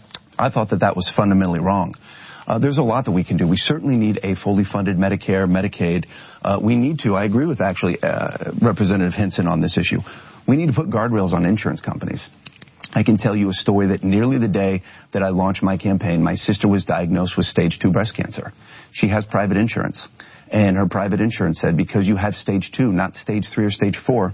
I thought that that was fundamentally wrong. Uh, there's a lot that we can do. We certainly need a fully funded Medicare, Medicaid. Uh, we need to, I agree with actually uh, Representative Hinson on this issue. We need to put guardrails on insurance companies. I can tell you a story that nearly the day that I launched my campaign, my sister was diagnosed with stage two breast cancer. She has private insurance, and her private insurance said, because you have stage two, not stage three or stage four,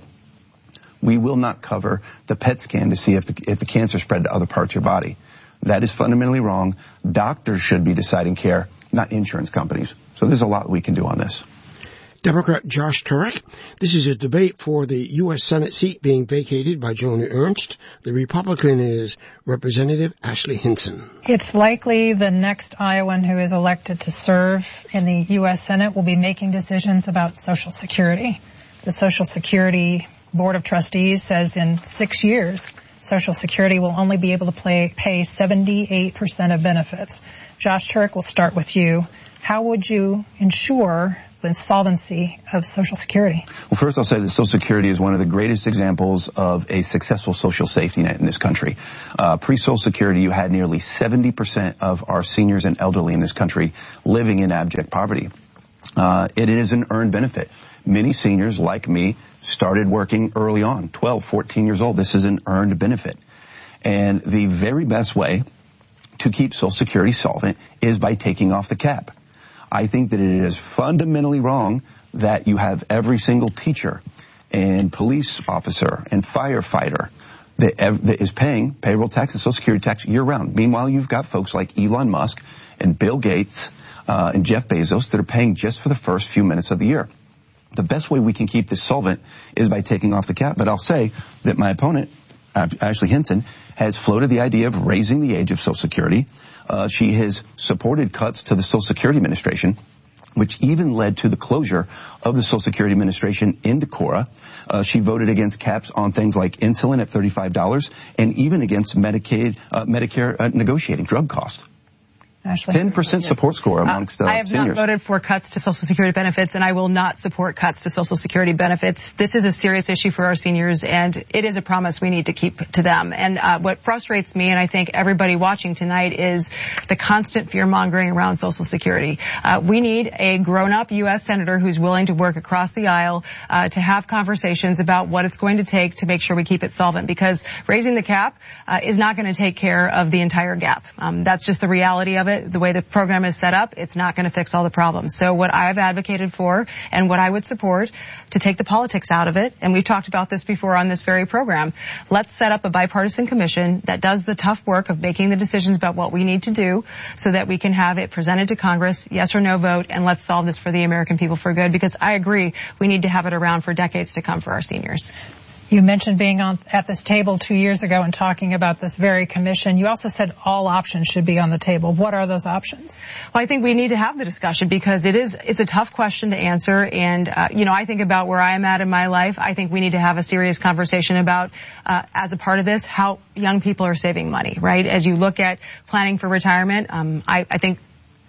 we will not cover the P E T scan to see if the, if the cancer spread to other parts of your body. That is fundamentally wrong. Doctors should be deciding care, not insurance companies. So there's a lot we can do on this. Democrat Josh Turek. This is a debate for the U S Senate seat being vacated by Joni Ernst. The Republican is Representative Ashley Hinson. It's likely the next Iowan who is elected to serve in the U S Senate will be making decisions about Social Security. The Social Security Board of Trustees says in six years, Social Security will only be able to play, pay seventy-eight percent of benefits. Josh Turek, we'll start with you. How would you ensure the solvency of Social Security? Well, first I'll say that Social Security is one of the greatest examples of a successful social safety net in this country. Uh, pre-Social Security, you had nearly seventy percent of our seniors and elderly in this country living in abject poverty. Uh, it is an earned benefit. Many seniors, like me, started working early on, twelve, fourteen years old. This is an earned benefit. And the very best way to keep Social Security solvent is by taking off the cap. I think that it is fundamentally wrong that you have every single teacher and police officer and firefighter that, that is paying payroll tax and Social Security tax year-round. Meanwhile, you've got folks like Elon Musk and Bill Gates uh, and Jeff Bezos that are paying just for the first few minutes of the year. The best way we can keep this solvent is by taking off the cap. But I'll say that my opponent, Ashley Hinson, has floated the idea of raising the age of Social Security. Uh, she has supported cuts to the Social Security Administration, which even led to the closure of the Social Security Administration in Decorah. Uh, she voted against caps on things like insulin at thirty-five dollars and even against Medicaid, uh, Medicare uh, negotiating drug costs. Ashley? ten percent support score amongst uh, I have seniors. not voted for cuts to Social Security benefits, and I will not support cuts to Social Security benefits. This is a serious issue for our seniors, and it is a promise we need to keep to them. And uh, what frustrates me, and I think everybody watching tonight, is the constant fear-mongering around Social Security. Uh, we need a grown-up U S senator who's willing to work across the aisle uh, to have conversations about what it's going to take to make sure we keep it solvent, because raising the cap uh, is not going to take care of the entire gap. Um, that's just the reality of it. The way the program is set up, it's not going to fix all the problems. So what I've advocated for and what I would support to take the politics out of it, and we've talked about this before on this very program, let's set up a bipartisan commission that does the tough work of making the decisions about what we need to do so that we can have it presented to Congress, yes or no vote, and let's solve this for the American people for good, because I agree we need to have it around for decades to come for our seniors. You mentioned being on at this table two years ago and talking about this very commission. You also said all options should be on the table. What are those options? Well, I think we need to have the discussion because it is, it's a tough question to answer. And, uh, you know, I think about where I am at in my life. I think we need to have a serious conversation about, uh, as a part of this, how young people are saving money, right? As you look at planning for retirement, um, I, I think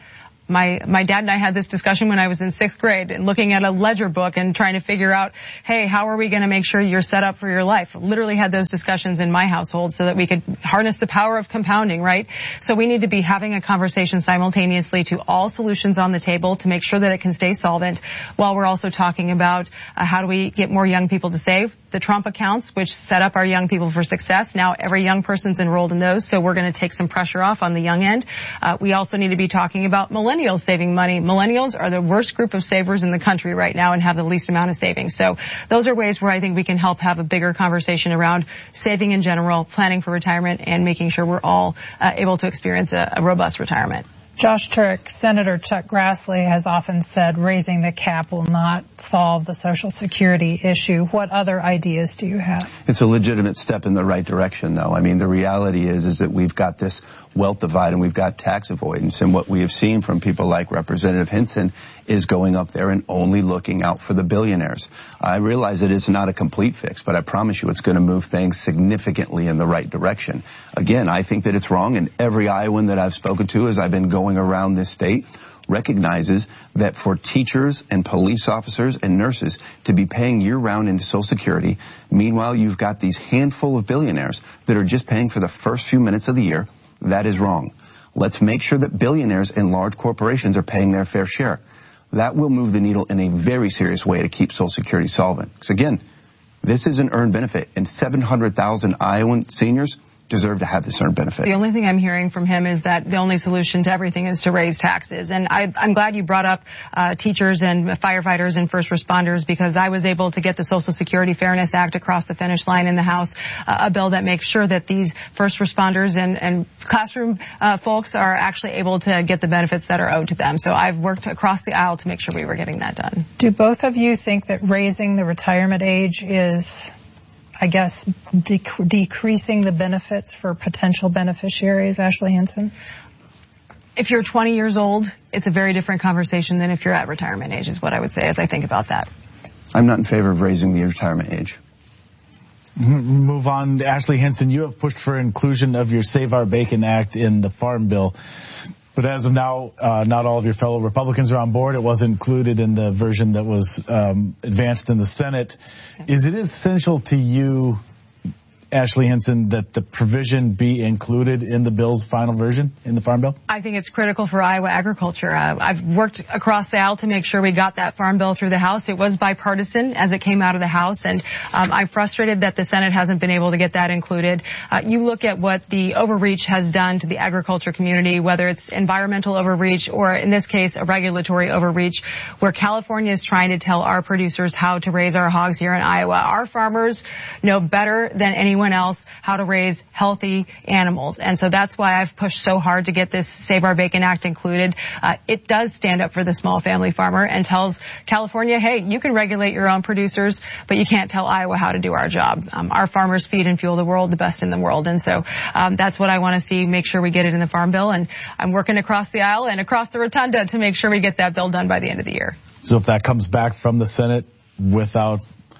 My my dad and I had this discussion when I was in sixth grade and looking at a ledger book and trying to figure out, hey, how are we going to make sure you're set up for your life? Literally had those discussions in my household so that we could harness the power of compounding, right? So we need to be having a conversation simultaneously to all solutions on the table to make sure that it can stay solvent, while we're also talking about uh, how do we get more young people to save. The Trump accounts, which set up our young people for success. Now every young person's enrolled in those, so we're going to take some pressure off on the young end. Uh, we also need to be talking about millennials saving money. Millennials are the worst group of savers in the country right now and have the least amount of savings. So those are ways where I think we can help have a bigger conversation around saving in general, planning for retirement, and making sure we're all uh, able to experience a, a robust retirement. Josh Turek, Senator Chuck Grassley has often said raising the cap will not solve the Social Security issue. What other ideas do you have? It's a legitimate step in the right direction, though. I mean, the reality is, is that we've got this wealth divide and we've got tax avoidance. And what we have seen from people like Representative Hinson is going up there and only looking out for the billionaires. I realize that it's not a complete fix, but I promise you it's going to move things significantly in the right direction. Again, I think that it's wrong, and every Iowan that I've spoken to as I've been going around this state recognizes that for teachers and police officers and nurses to be paying year-round into Social Security, meanwhile you've got these handful of billionaires that are just paying for the first few minutes of the year, that is wrong. Let's make sure that billionaires and large corporations are paying their fair share. That will move the needle in a very serious way to keep Social Security solvent. Because again, this is an earned benefit, and seven hundred thousand Iowan seniors deserve to have this earned benefit. The only thing I'm hearing from him is that the only solution to everything is to raise taxes. And I, I'm glad you brought up uh, teachers and firefighters and first responders, because I was able to get the Social Security Fairness Act across the finish line in the House, uh, a bill that makes sure that these first responders and, and classroom uh, folks are actually able to get the benefits that are owed to them. So I've worked across the aisle to make sure we were getting that done. Do both of you think that raising the retirement age is, I guess, dec- decreasing the benefits for potential beneficiaries? Ashley Hinson? If you're twenty years old, it's a very different conversation than if you're at retirement age, is what I would say as I think about that. I'm not in favor of raising the retirement age. Move on. Ashley Hinson, you have pushed for inclusion of your Save Our Bacon Act in the Farm Bill. But as of now, uh, not all of your fellow Republicans are on board. It was included in the version that was um, advanced in the Senate. Is it essential to you, Ashley Hinson, that the provision be included in the bill's final version in the Farm Bill? I think it's critical for Iowa agriculture. Uh, I've worked across the aisle to make sure we got that Farm Bill through the House. It was bipartisan as it came out of the House, and um, I'm frustrated that the Senate hasn't been able to get that included. Uh, you look at what the overreach has done to the agriculture community, whether it's environmental overreach or, in this case, a regulatory overreach, where California is trying to tell our producers how to raise our hogs here in Iowa. Our farmers know better than anyone else how to raise healthy animals. And so that's why I've pushed so hard to get this Save Our Bacon Act included. Uh, it does stand up for the small family farmer and tells California, hey, you can regulate your own producers, but you can't tell Iowa how to do our job. Um, our farmers feed and fuel the world, the best in the world. And so um, that's what I want to see, make sure we get it in the Farm Bill. And I'm working across the aisle and across the rotunda to make sure we get that bill done by the end of the year. So if that comes back from the Senate without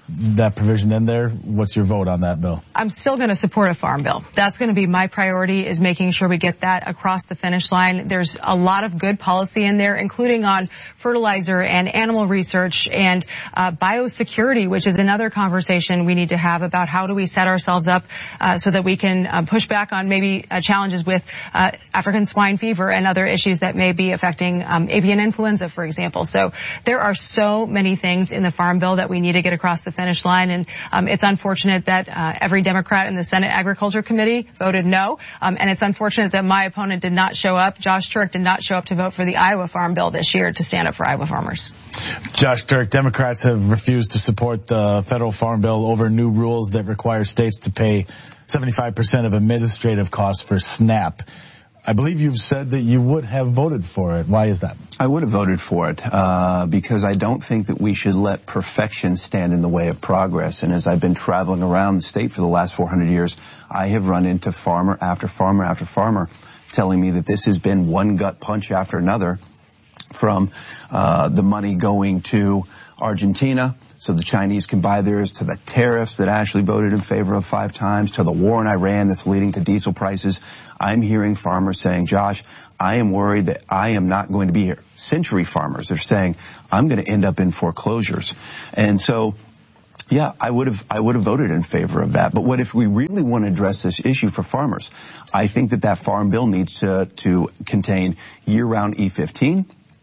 that provision in there. What's your vote on that bill? I'm still going to support a farm bill. That's going to be my priority, is making sure we get that across the finish line. There's a lot of good policy in there, including on fertilizer and animal research and uh, biosecurity, which is another conversation we need to have about how do we set ourselves up uh, so that we can uh, push back on maybe uh, challenges with uh, African swine fever and other issues that may be affecting um, avian influenza, for example. So there are so many things in the farm bill that we need to get across the finish line, and um, it's unfortunate that uh, every Democrat in the Senate Agriculture Committee voted no, um, and it's unfortunate that my opponent did not show up. Josh Turek did not show up to vote for the Iowa Farm Bill this year to stand up for Iowa farmers. Josh Turek, Democrats have refused to support the federal farm bill over new rules that require states to pay seventy-five percent of administrative costs for SNAP. I believe you've said that you would have voted for it. Why is that? I would have voted for it uh, because I don't think that we should let perfection stand in the way of progress. And as I've been traveling around the state for the last four hundred years, I have run into farmer after farmer after farmer telling me that this has been one gut punch after another, from uh, the money going to Argentina so the Chinese can buy theirs, to the tariffs that Ashley voted in favor of five times, to the war in Iran that's leading to diesel prices. I'm hearing farmers saying, Josh, I am worried that I am not going to be here. Century farmers are saying, I'm going to end up in foreclosures. And so, yeah, I would have, I would have voted in favor of that. But what if we really want to address this issue for farmers? I think that that farm bill needs to, to contain year-round E fifteen.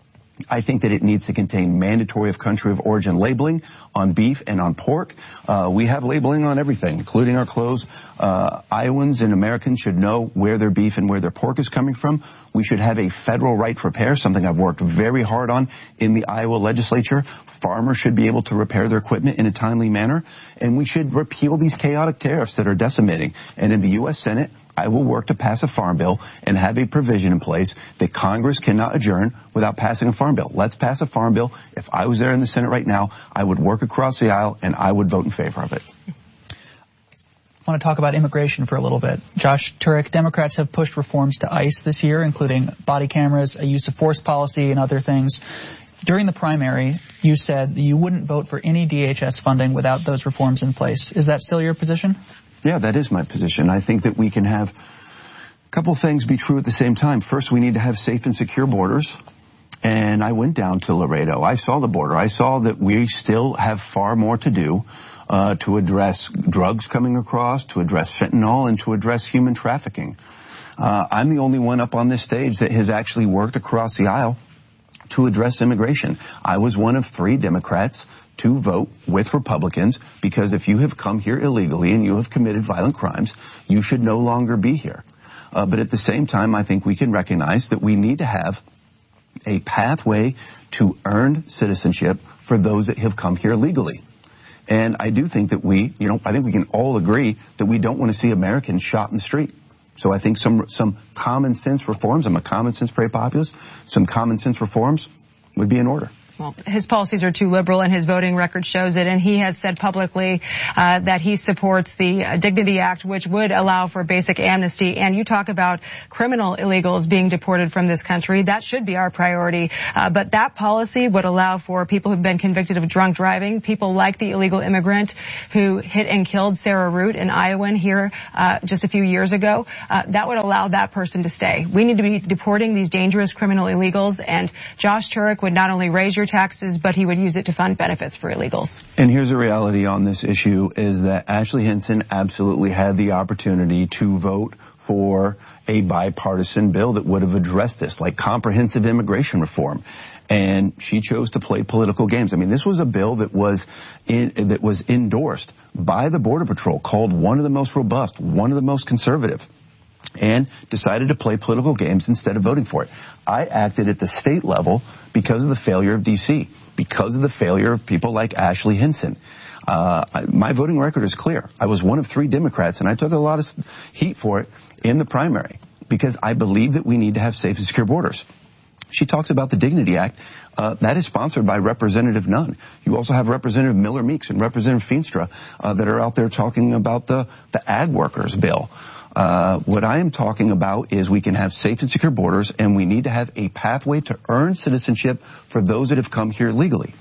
I think that it needs to contain mandatory of country of origin labeling on beef and on pork. Uh, we have labeling on everything, including our clothes. Uh, Iowans and Americans should know where their beef and where their pork is coming from. We should have a federal right to repair, something I've worked very hard on in the Iowa legislature. Farmers should be able to repair their equipment in a timely manner. And we should repeal these chaotic tariffs that are decimating. And in the U S Senate, I will work to pass a farm bill and have a provision in place that Congress cannot adjourn without passing a farm bill. Let's pass a farm bill. If I was there in the Senate right now, I would work across the aisle and I would vote in favor of it. I want to talk about immigration for a little bit. Josh Turek, Democrats have pushed reforms to ICE this year, including body cameras, a use of force policy, and other things. During the primary, you said that you wouldn't vote for any D H S funding without those reforms in place. Is that still your position? Yeah, that is my position. I think that we can have a couple things be true at the same time. First, we need to have safe and secure borders. And I went down to Laredo. I saw the border. I saw that we still have far more to do uh, to address drugs coming across, to address fentanyl, and to address human trafficking. Uh, I'm the only one up on this stage that has actually worked across the aisle to address immigration. I was one of three Democrats to vote with Republicans, because if you have come here illegally and you have committed violent crimes, you should no longer be here. Uh, but at the same time, I think we can recognize that we need to have a pathway to earned citizenship for those that have come here legally. And I do think that we, you know, I think we can all agree that we don't want to see Americans shot in the street. So I think some some common sense reforms, I'm a common sense prairie populist, some common sense reforms would be in order. Well, his policies are too liberal, and his voting record shows it. And he has said publicly uh, that he supports the uh, Dignity Act, which would allow for basic amnesty. And you talk about criminal illegals being deported from this country. That should be our priority. Uh, but that policy would allow for people who've been convicted of drunk driving, people like the illegal immigrant who hit and killed Sarah Root in Iowa here uh, just a few years ago. Uh, that would allow that person to stay. We need to be deporting these dangerous criminal illegals. And Josh Turek would not only raise your taxes, but he would use it to fund benefits for illegals. And here's the reality on this issue is that Ashley Hinson absolutely had the opportunity to vote for a bipartisan bill that would have addressed this, like comprehensive immigration reform. And she chose to play political games. I mean, this was a bill that was in, that was endorsed by the Border Patrol, called one of the most robust, one of the most conservative, and decided to play political games instead of voting for it. I acted at the state level because of the failure of D C, because of the failure of people like Ashley Hinson. Uh, my voting record is clear. I was one of three Democrats, and I took a lot of heat for it in the primary because I believe that we need to have safe and secure borders. She talks about the Dignity Act. Uh, that is sponsored by Representative Nunn. You also have Representative Miller Meeks and Representative Feenstra uh, that are out there talking about the, the ag workers bill. Uh, what I am talking about is we can have safe and secure borders, and we need to have a pathway to earn citizenship for those that have come here legally.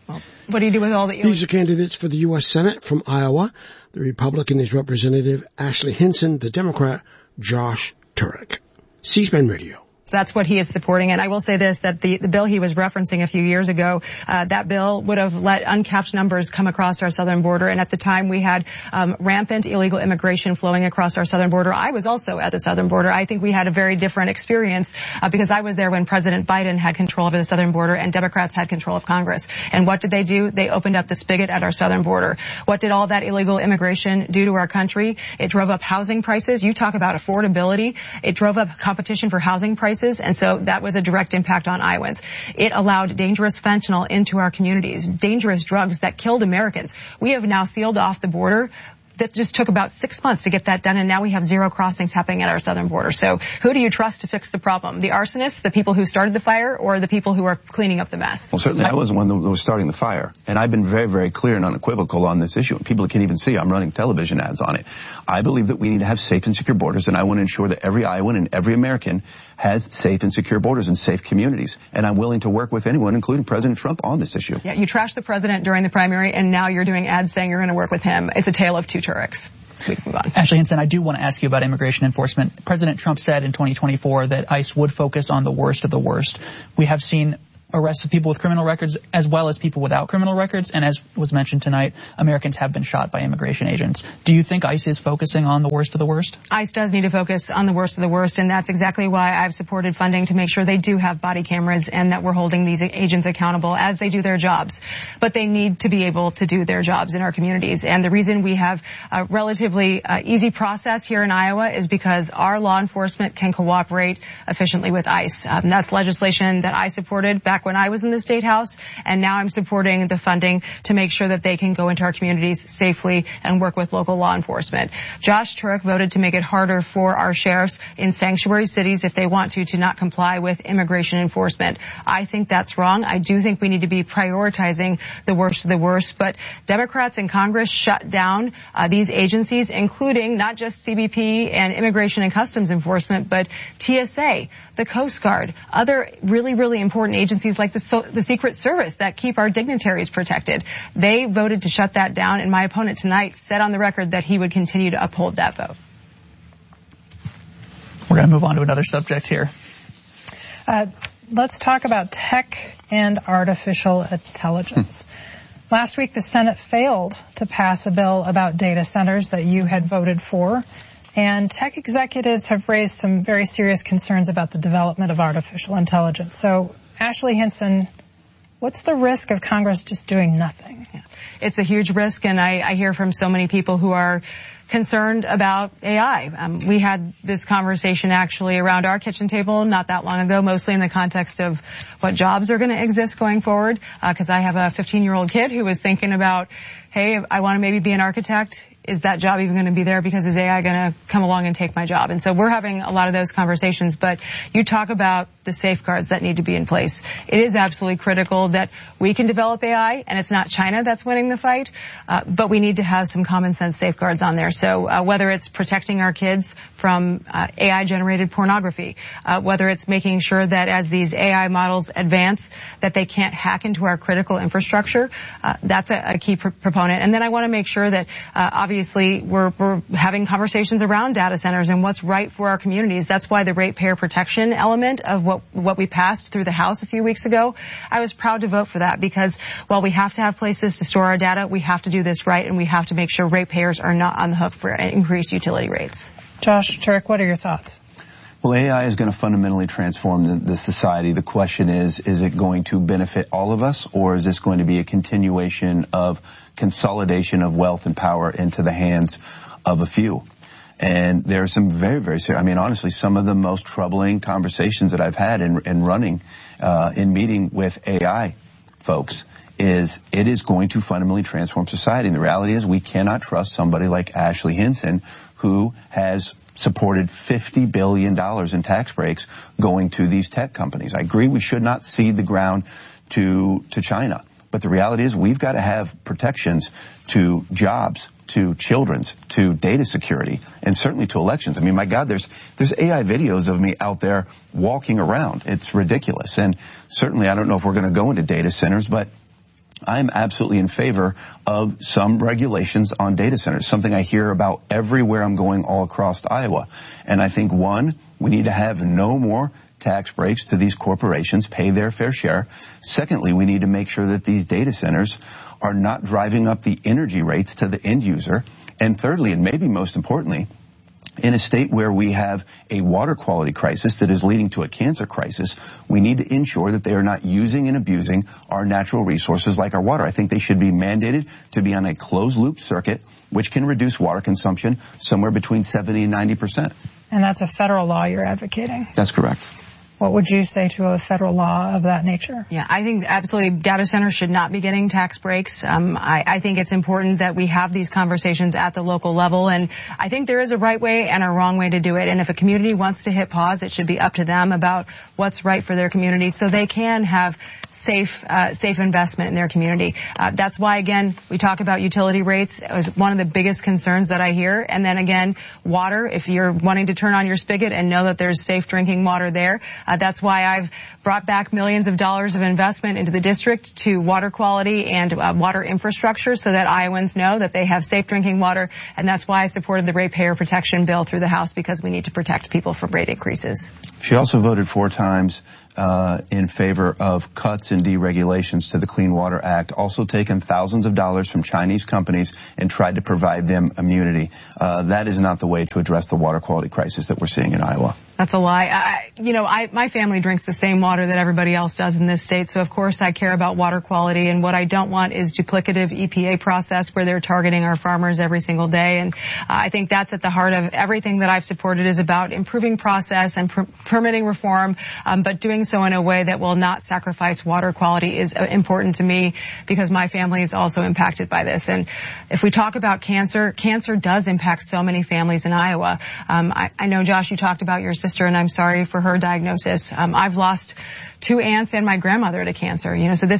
Well, what do you do with all the... These are candidates for the U S Senate from Iowa. The Republican is Representative Ashley Hinson, the Democrat Josh Turek. C-SPAN Radio. That's what he is supporting. And I will say this, that the, the bill he was referencing a few years ago, uh, that bill would have let uncapped numbers come across our southern border. And at the time we had um, rampant illegal immigration flowing across our southern border. I was also at the southern border. I think we had a very different experience uh, because I was there when President Biden had control over the southern border and Democrats had control of Congress. And what did they do? They opened up the spigot at our southern border. What did all that illegal immigration do to our country? It drove up housing prices. You talk about affordability. It drove up competition for housing prices. And so that was a direct impact on Iowans. It allowed dangerous fentanyl into our communities, dangerous drugs that killed Americans. We have now sealed off the border. That just took about six months to get that done, and now we have zero crossings happening at our southern border. So who do you trust to fix the problem? The arsonists, the people who started the fire, or the people who are cleaning up the mess? Well, certainly I was the one that was starting the fire, and I've been very, very clear and unequivocal on this issue. People can even see I'm running television ads on it. I believe that we need to have safe and secure borders, and I want to ensure that every Iowan and every American has safe and secure borders and safe communities. And I'm willing to work with anyone, including President Trump, on this issue. Yeah, you trashed the president during the primary, and now you're doing ads saying you're going to work with him. It's a tale of two Tureks. We can move on. Ashley Hinson, I do want to ask you about immigration enforcement. President Trump said in twenty twenty-four that ICE would focus on the worst of the worst. We have seen arrests of people with criminal records as well as people without criminal records. And as was mentioned tonight, Americans have been shot by immigration agents. Do you think ICE is focusing on the worst of the worst? ICE does need to focus on the worst of the worst, and that's exactly why I've supported funding to make sure they do have body cameras and that we're holding these agents accountable as they do their jobs. But they need to be able to do their jobs in our communities. And the reason we have a relatively uh, easy process here in Iowa is because our law enforcement can cooperate efficiently with ICE. Um, that's legislation that I supported back when I was in the State House, and now I'm supporting the funding to make sure that they can go into our communities safely and work with local law enforcement. Josh Turek voted to make it harder for our sheriffs in sanctuary cities, if they want to, to not comply with immigration enforcement. I think that's wrong. I do think we need to be prioritizing the worst of the worst, but Democrats in Congress shut down uh, these agencies, including not just C B P and Immigration and Customs Enforcement, but T S A, the Coast Guard, other really, really important agencies like the, so, the Secret Service that keep our dignitaries protected. They voted to shut that down, and my opponent tonight said on the record that he would continue to uphold that vote. We're going to move on to another subject here. Uh, let's talk about tech and artificial intelligence. Last week, the Senate failed to pass a bill about data centers that you had voted for. And tech executives have raised some very serious concerns about the development of artificial intelligence. So, Ashley Hinson, what's the risk of Congress just doing nothing? Yeah. It's a huge risk, and I, I hear from so many people who are concerned about A I. Um, we had this conversation actually around our kitchen table not that long ago, mostly in the context of what jobs are going to exist going forward, because uh, I have a fifteen-year-old kid who was thinking about, hey, I want to maybe be an architect. Is that job even going to be there because is A I going to come along and take my job? And so we're having a lot of those conversations, but you talk about the safeguards that need to be in place. It is absolutely critical that we can develop A I, and it's not China that's winning the fight, uh, but we need to have some common sense safeguards on there. So uh, whether it's protecting our kids from uh, A I-generated pornography, uh, whether it's making sure that as these A I models advance, that they can't hack into our critical infrastructure, uh, that's a, a key pr- proponent. And then I want to make sure that uh, obviously we're, we're having conversations around data centers and what's right for our communities. That's why the ratepayer protection element of what, what we passed through the House a few weeks ago, I was proud to vote for that, because while we have to have places to store our data, we have to do this right, and we have to make sure ratepayers are not on the hook for increased utility rates. Josh Turek, what are your thoughts? Well, A I is going to fundamentally transform the, the society. The question is, is it going to benefit all of us, or is this going to be a continuation of consolidation of wealth and power into the hands of a few? And there are some very, very serious, I mean, honestly, some of the most troubling conversations that I've had in, in running, uh, in meeting with A I folks is it is going to fundamentally transform society. And the reality is we cannot trust somebody like Ashley Hinson, who has supported fifty billion dollars in tax breaks going to these tech companies. I agree we should not cede the ground to, to China. But the reality is we've got to have protections to jobs, to children's, to data security, and certainly to elections. I mean, my God, there's there's A I videos of me out there walking around. It's ridiculous. And certainly I don't know if we're going to go into data centers, but I'm absolutely in favor of some regulations on data centers, something I hear about everywhere I'm going all across Iowa. And I think, one, we need to have no more tax breaks to these corporations, pay their fair share. Secondly, we need to make sure that these data centers are not driving up the energy rates to the end user. And thirdly, and maybe most importantly, in a state where we have a water quality crisis that is leading to a cancer crisis, we need to ensure that they are not using and abusing our natural resources like our water. I think they should be mandated to be on a closed-loop circuit, which can reduce water consumption somewhere between seventy and ninety percent. And that's a federal law you're advocating? That's correct. What would you say to a federal law of that nature? Yeah, I think absolutely data centers should not be getting tax breaks. Um, I, I think it's important that we have these conversations at the local level, and I think there is a right way and a wrong way to do it. And if a community wants to hit pause, it should be up to them about what's right for their community so they can have safe, uh, safe investment in their community. Uh, that's why, again, we talk about utility rates. It was one of the biggest concerns that I hear. And then again, water, if you're wanting to turn on your spigot and know that there's safe drinking water there, uh, that's why I've brought back millions of dollars of investment into the district to water quality and uh, water infrastructure so that Iowans know that they have safe drinking water. And that's why I supported the ratepayer protection bill through the House, because we need to protect people from rate increases. She also voted four times uh, in favor of cuts and deregulations to the Clean Water Act, also taken thousands of dollars from Chinese companies and tried to provide them immunity. Uh, that is not the way to address the water quality crisis that we're seeing in Iowa. That's a lie. I, you know, I, my family drinks the same water that everybody else does in this state, so of course I care about water quality, and what I don't want is duplicative E P A process where they're targeting our farmers every single day, and uh, I think that's at the heart of everything that I've supported is about improving process and per- permitting reform, um, but doing so in a way that will not sacrifice water quality is uh, important to me because my family is also impacted by this. And if we talk about cancer, cancer does impact so many families in Iowa. Um, I, I know, Josh, you talked about your sister, and I'm sorry for her diagnosis. Um, I've lost two aunts and my grandmother to cancer, you know, so this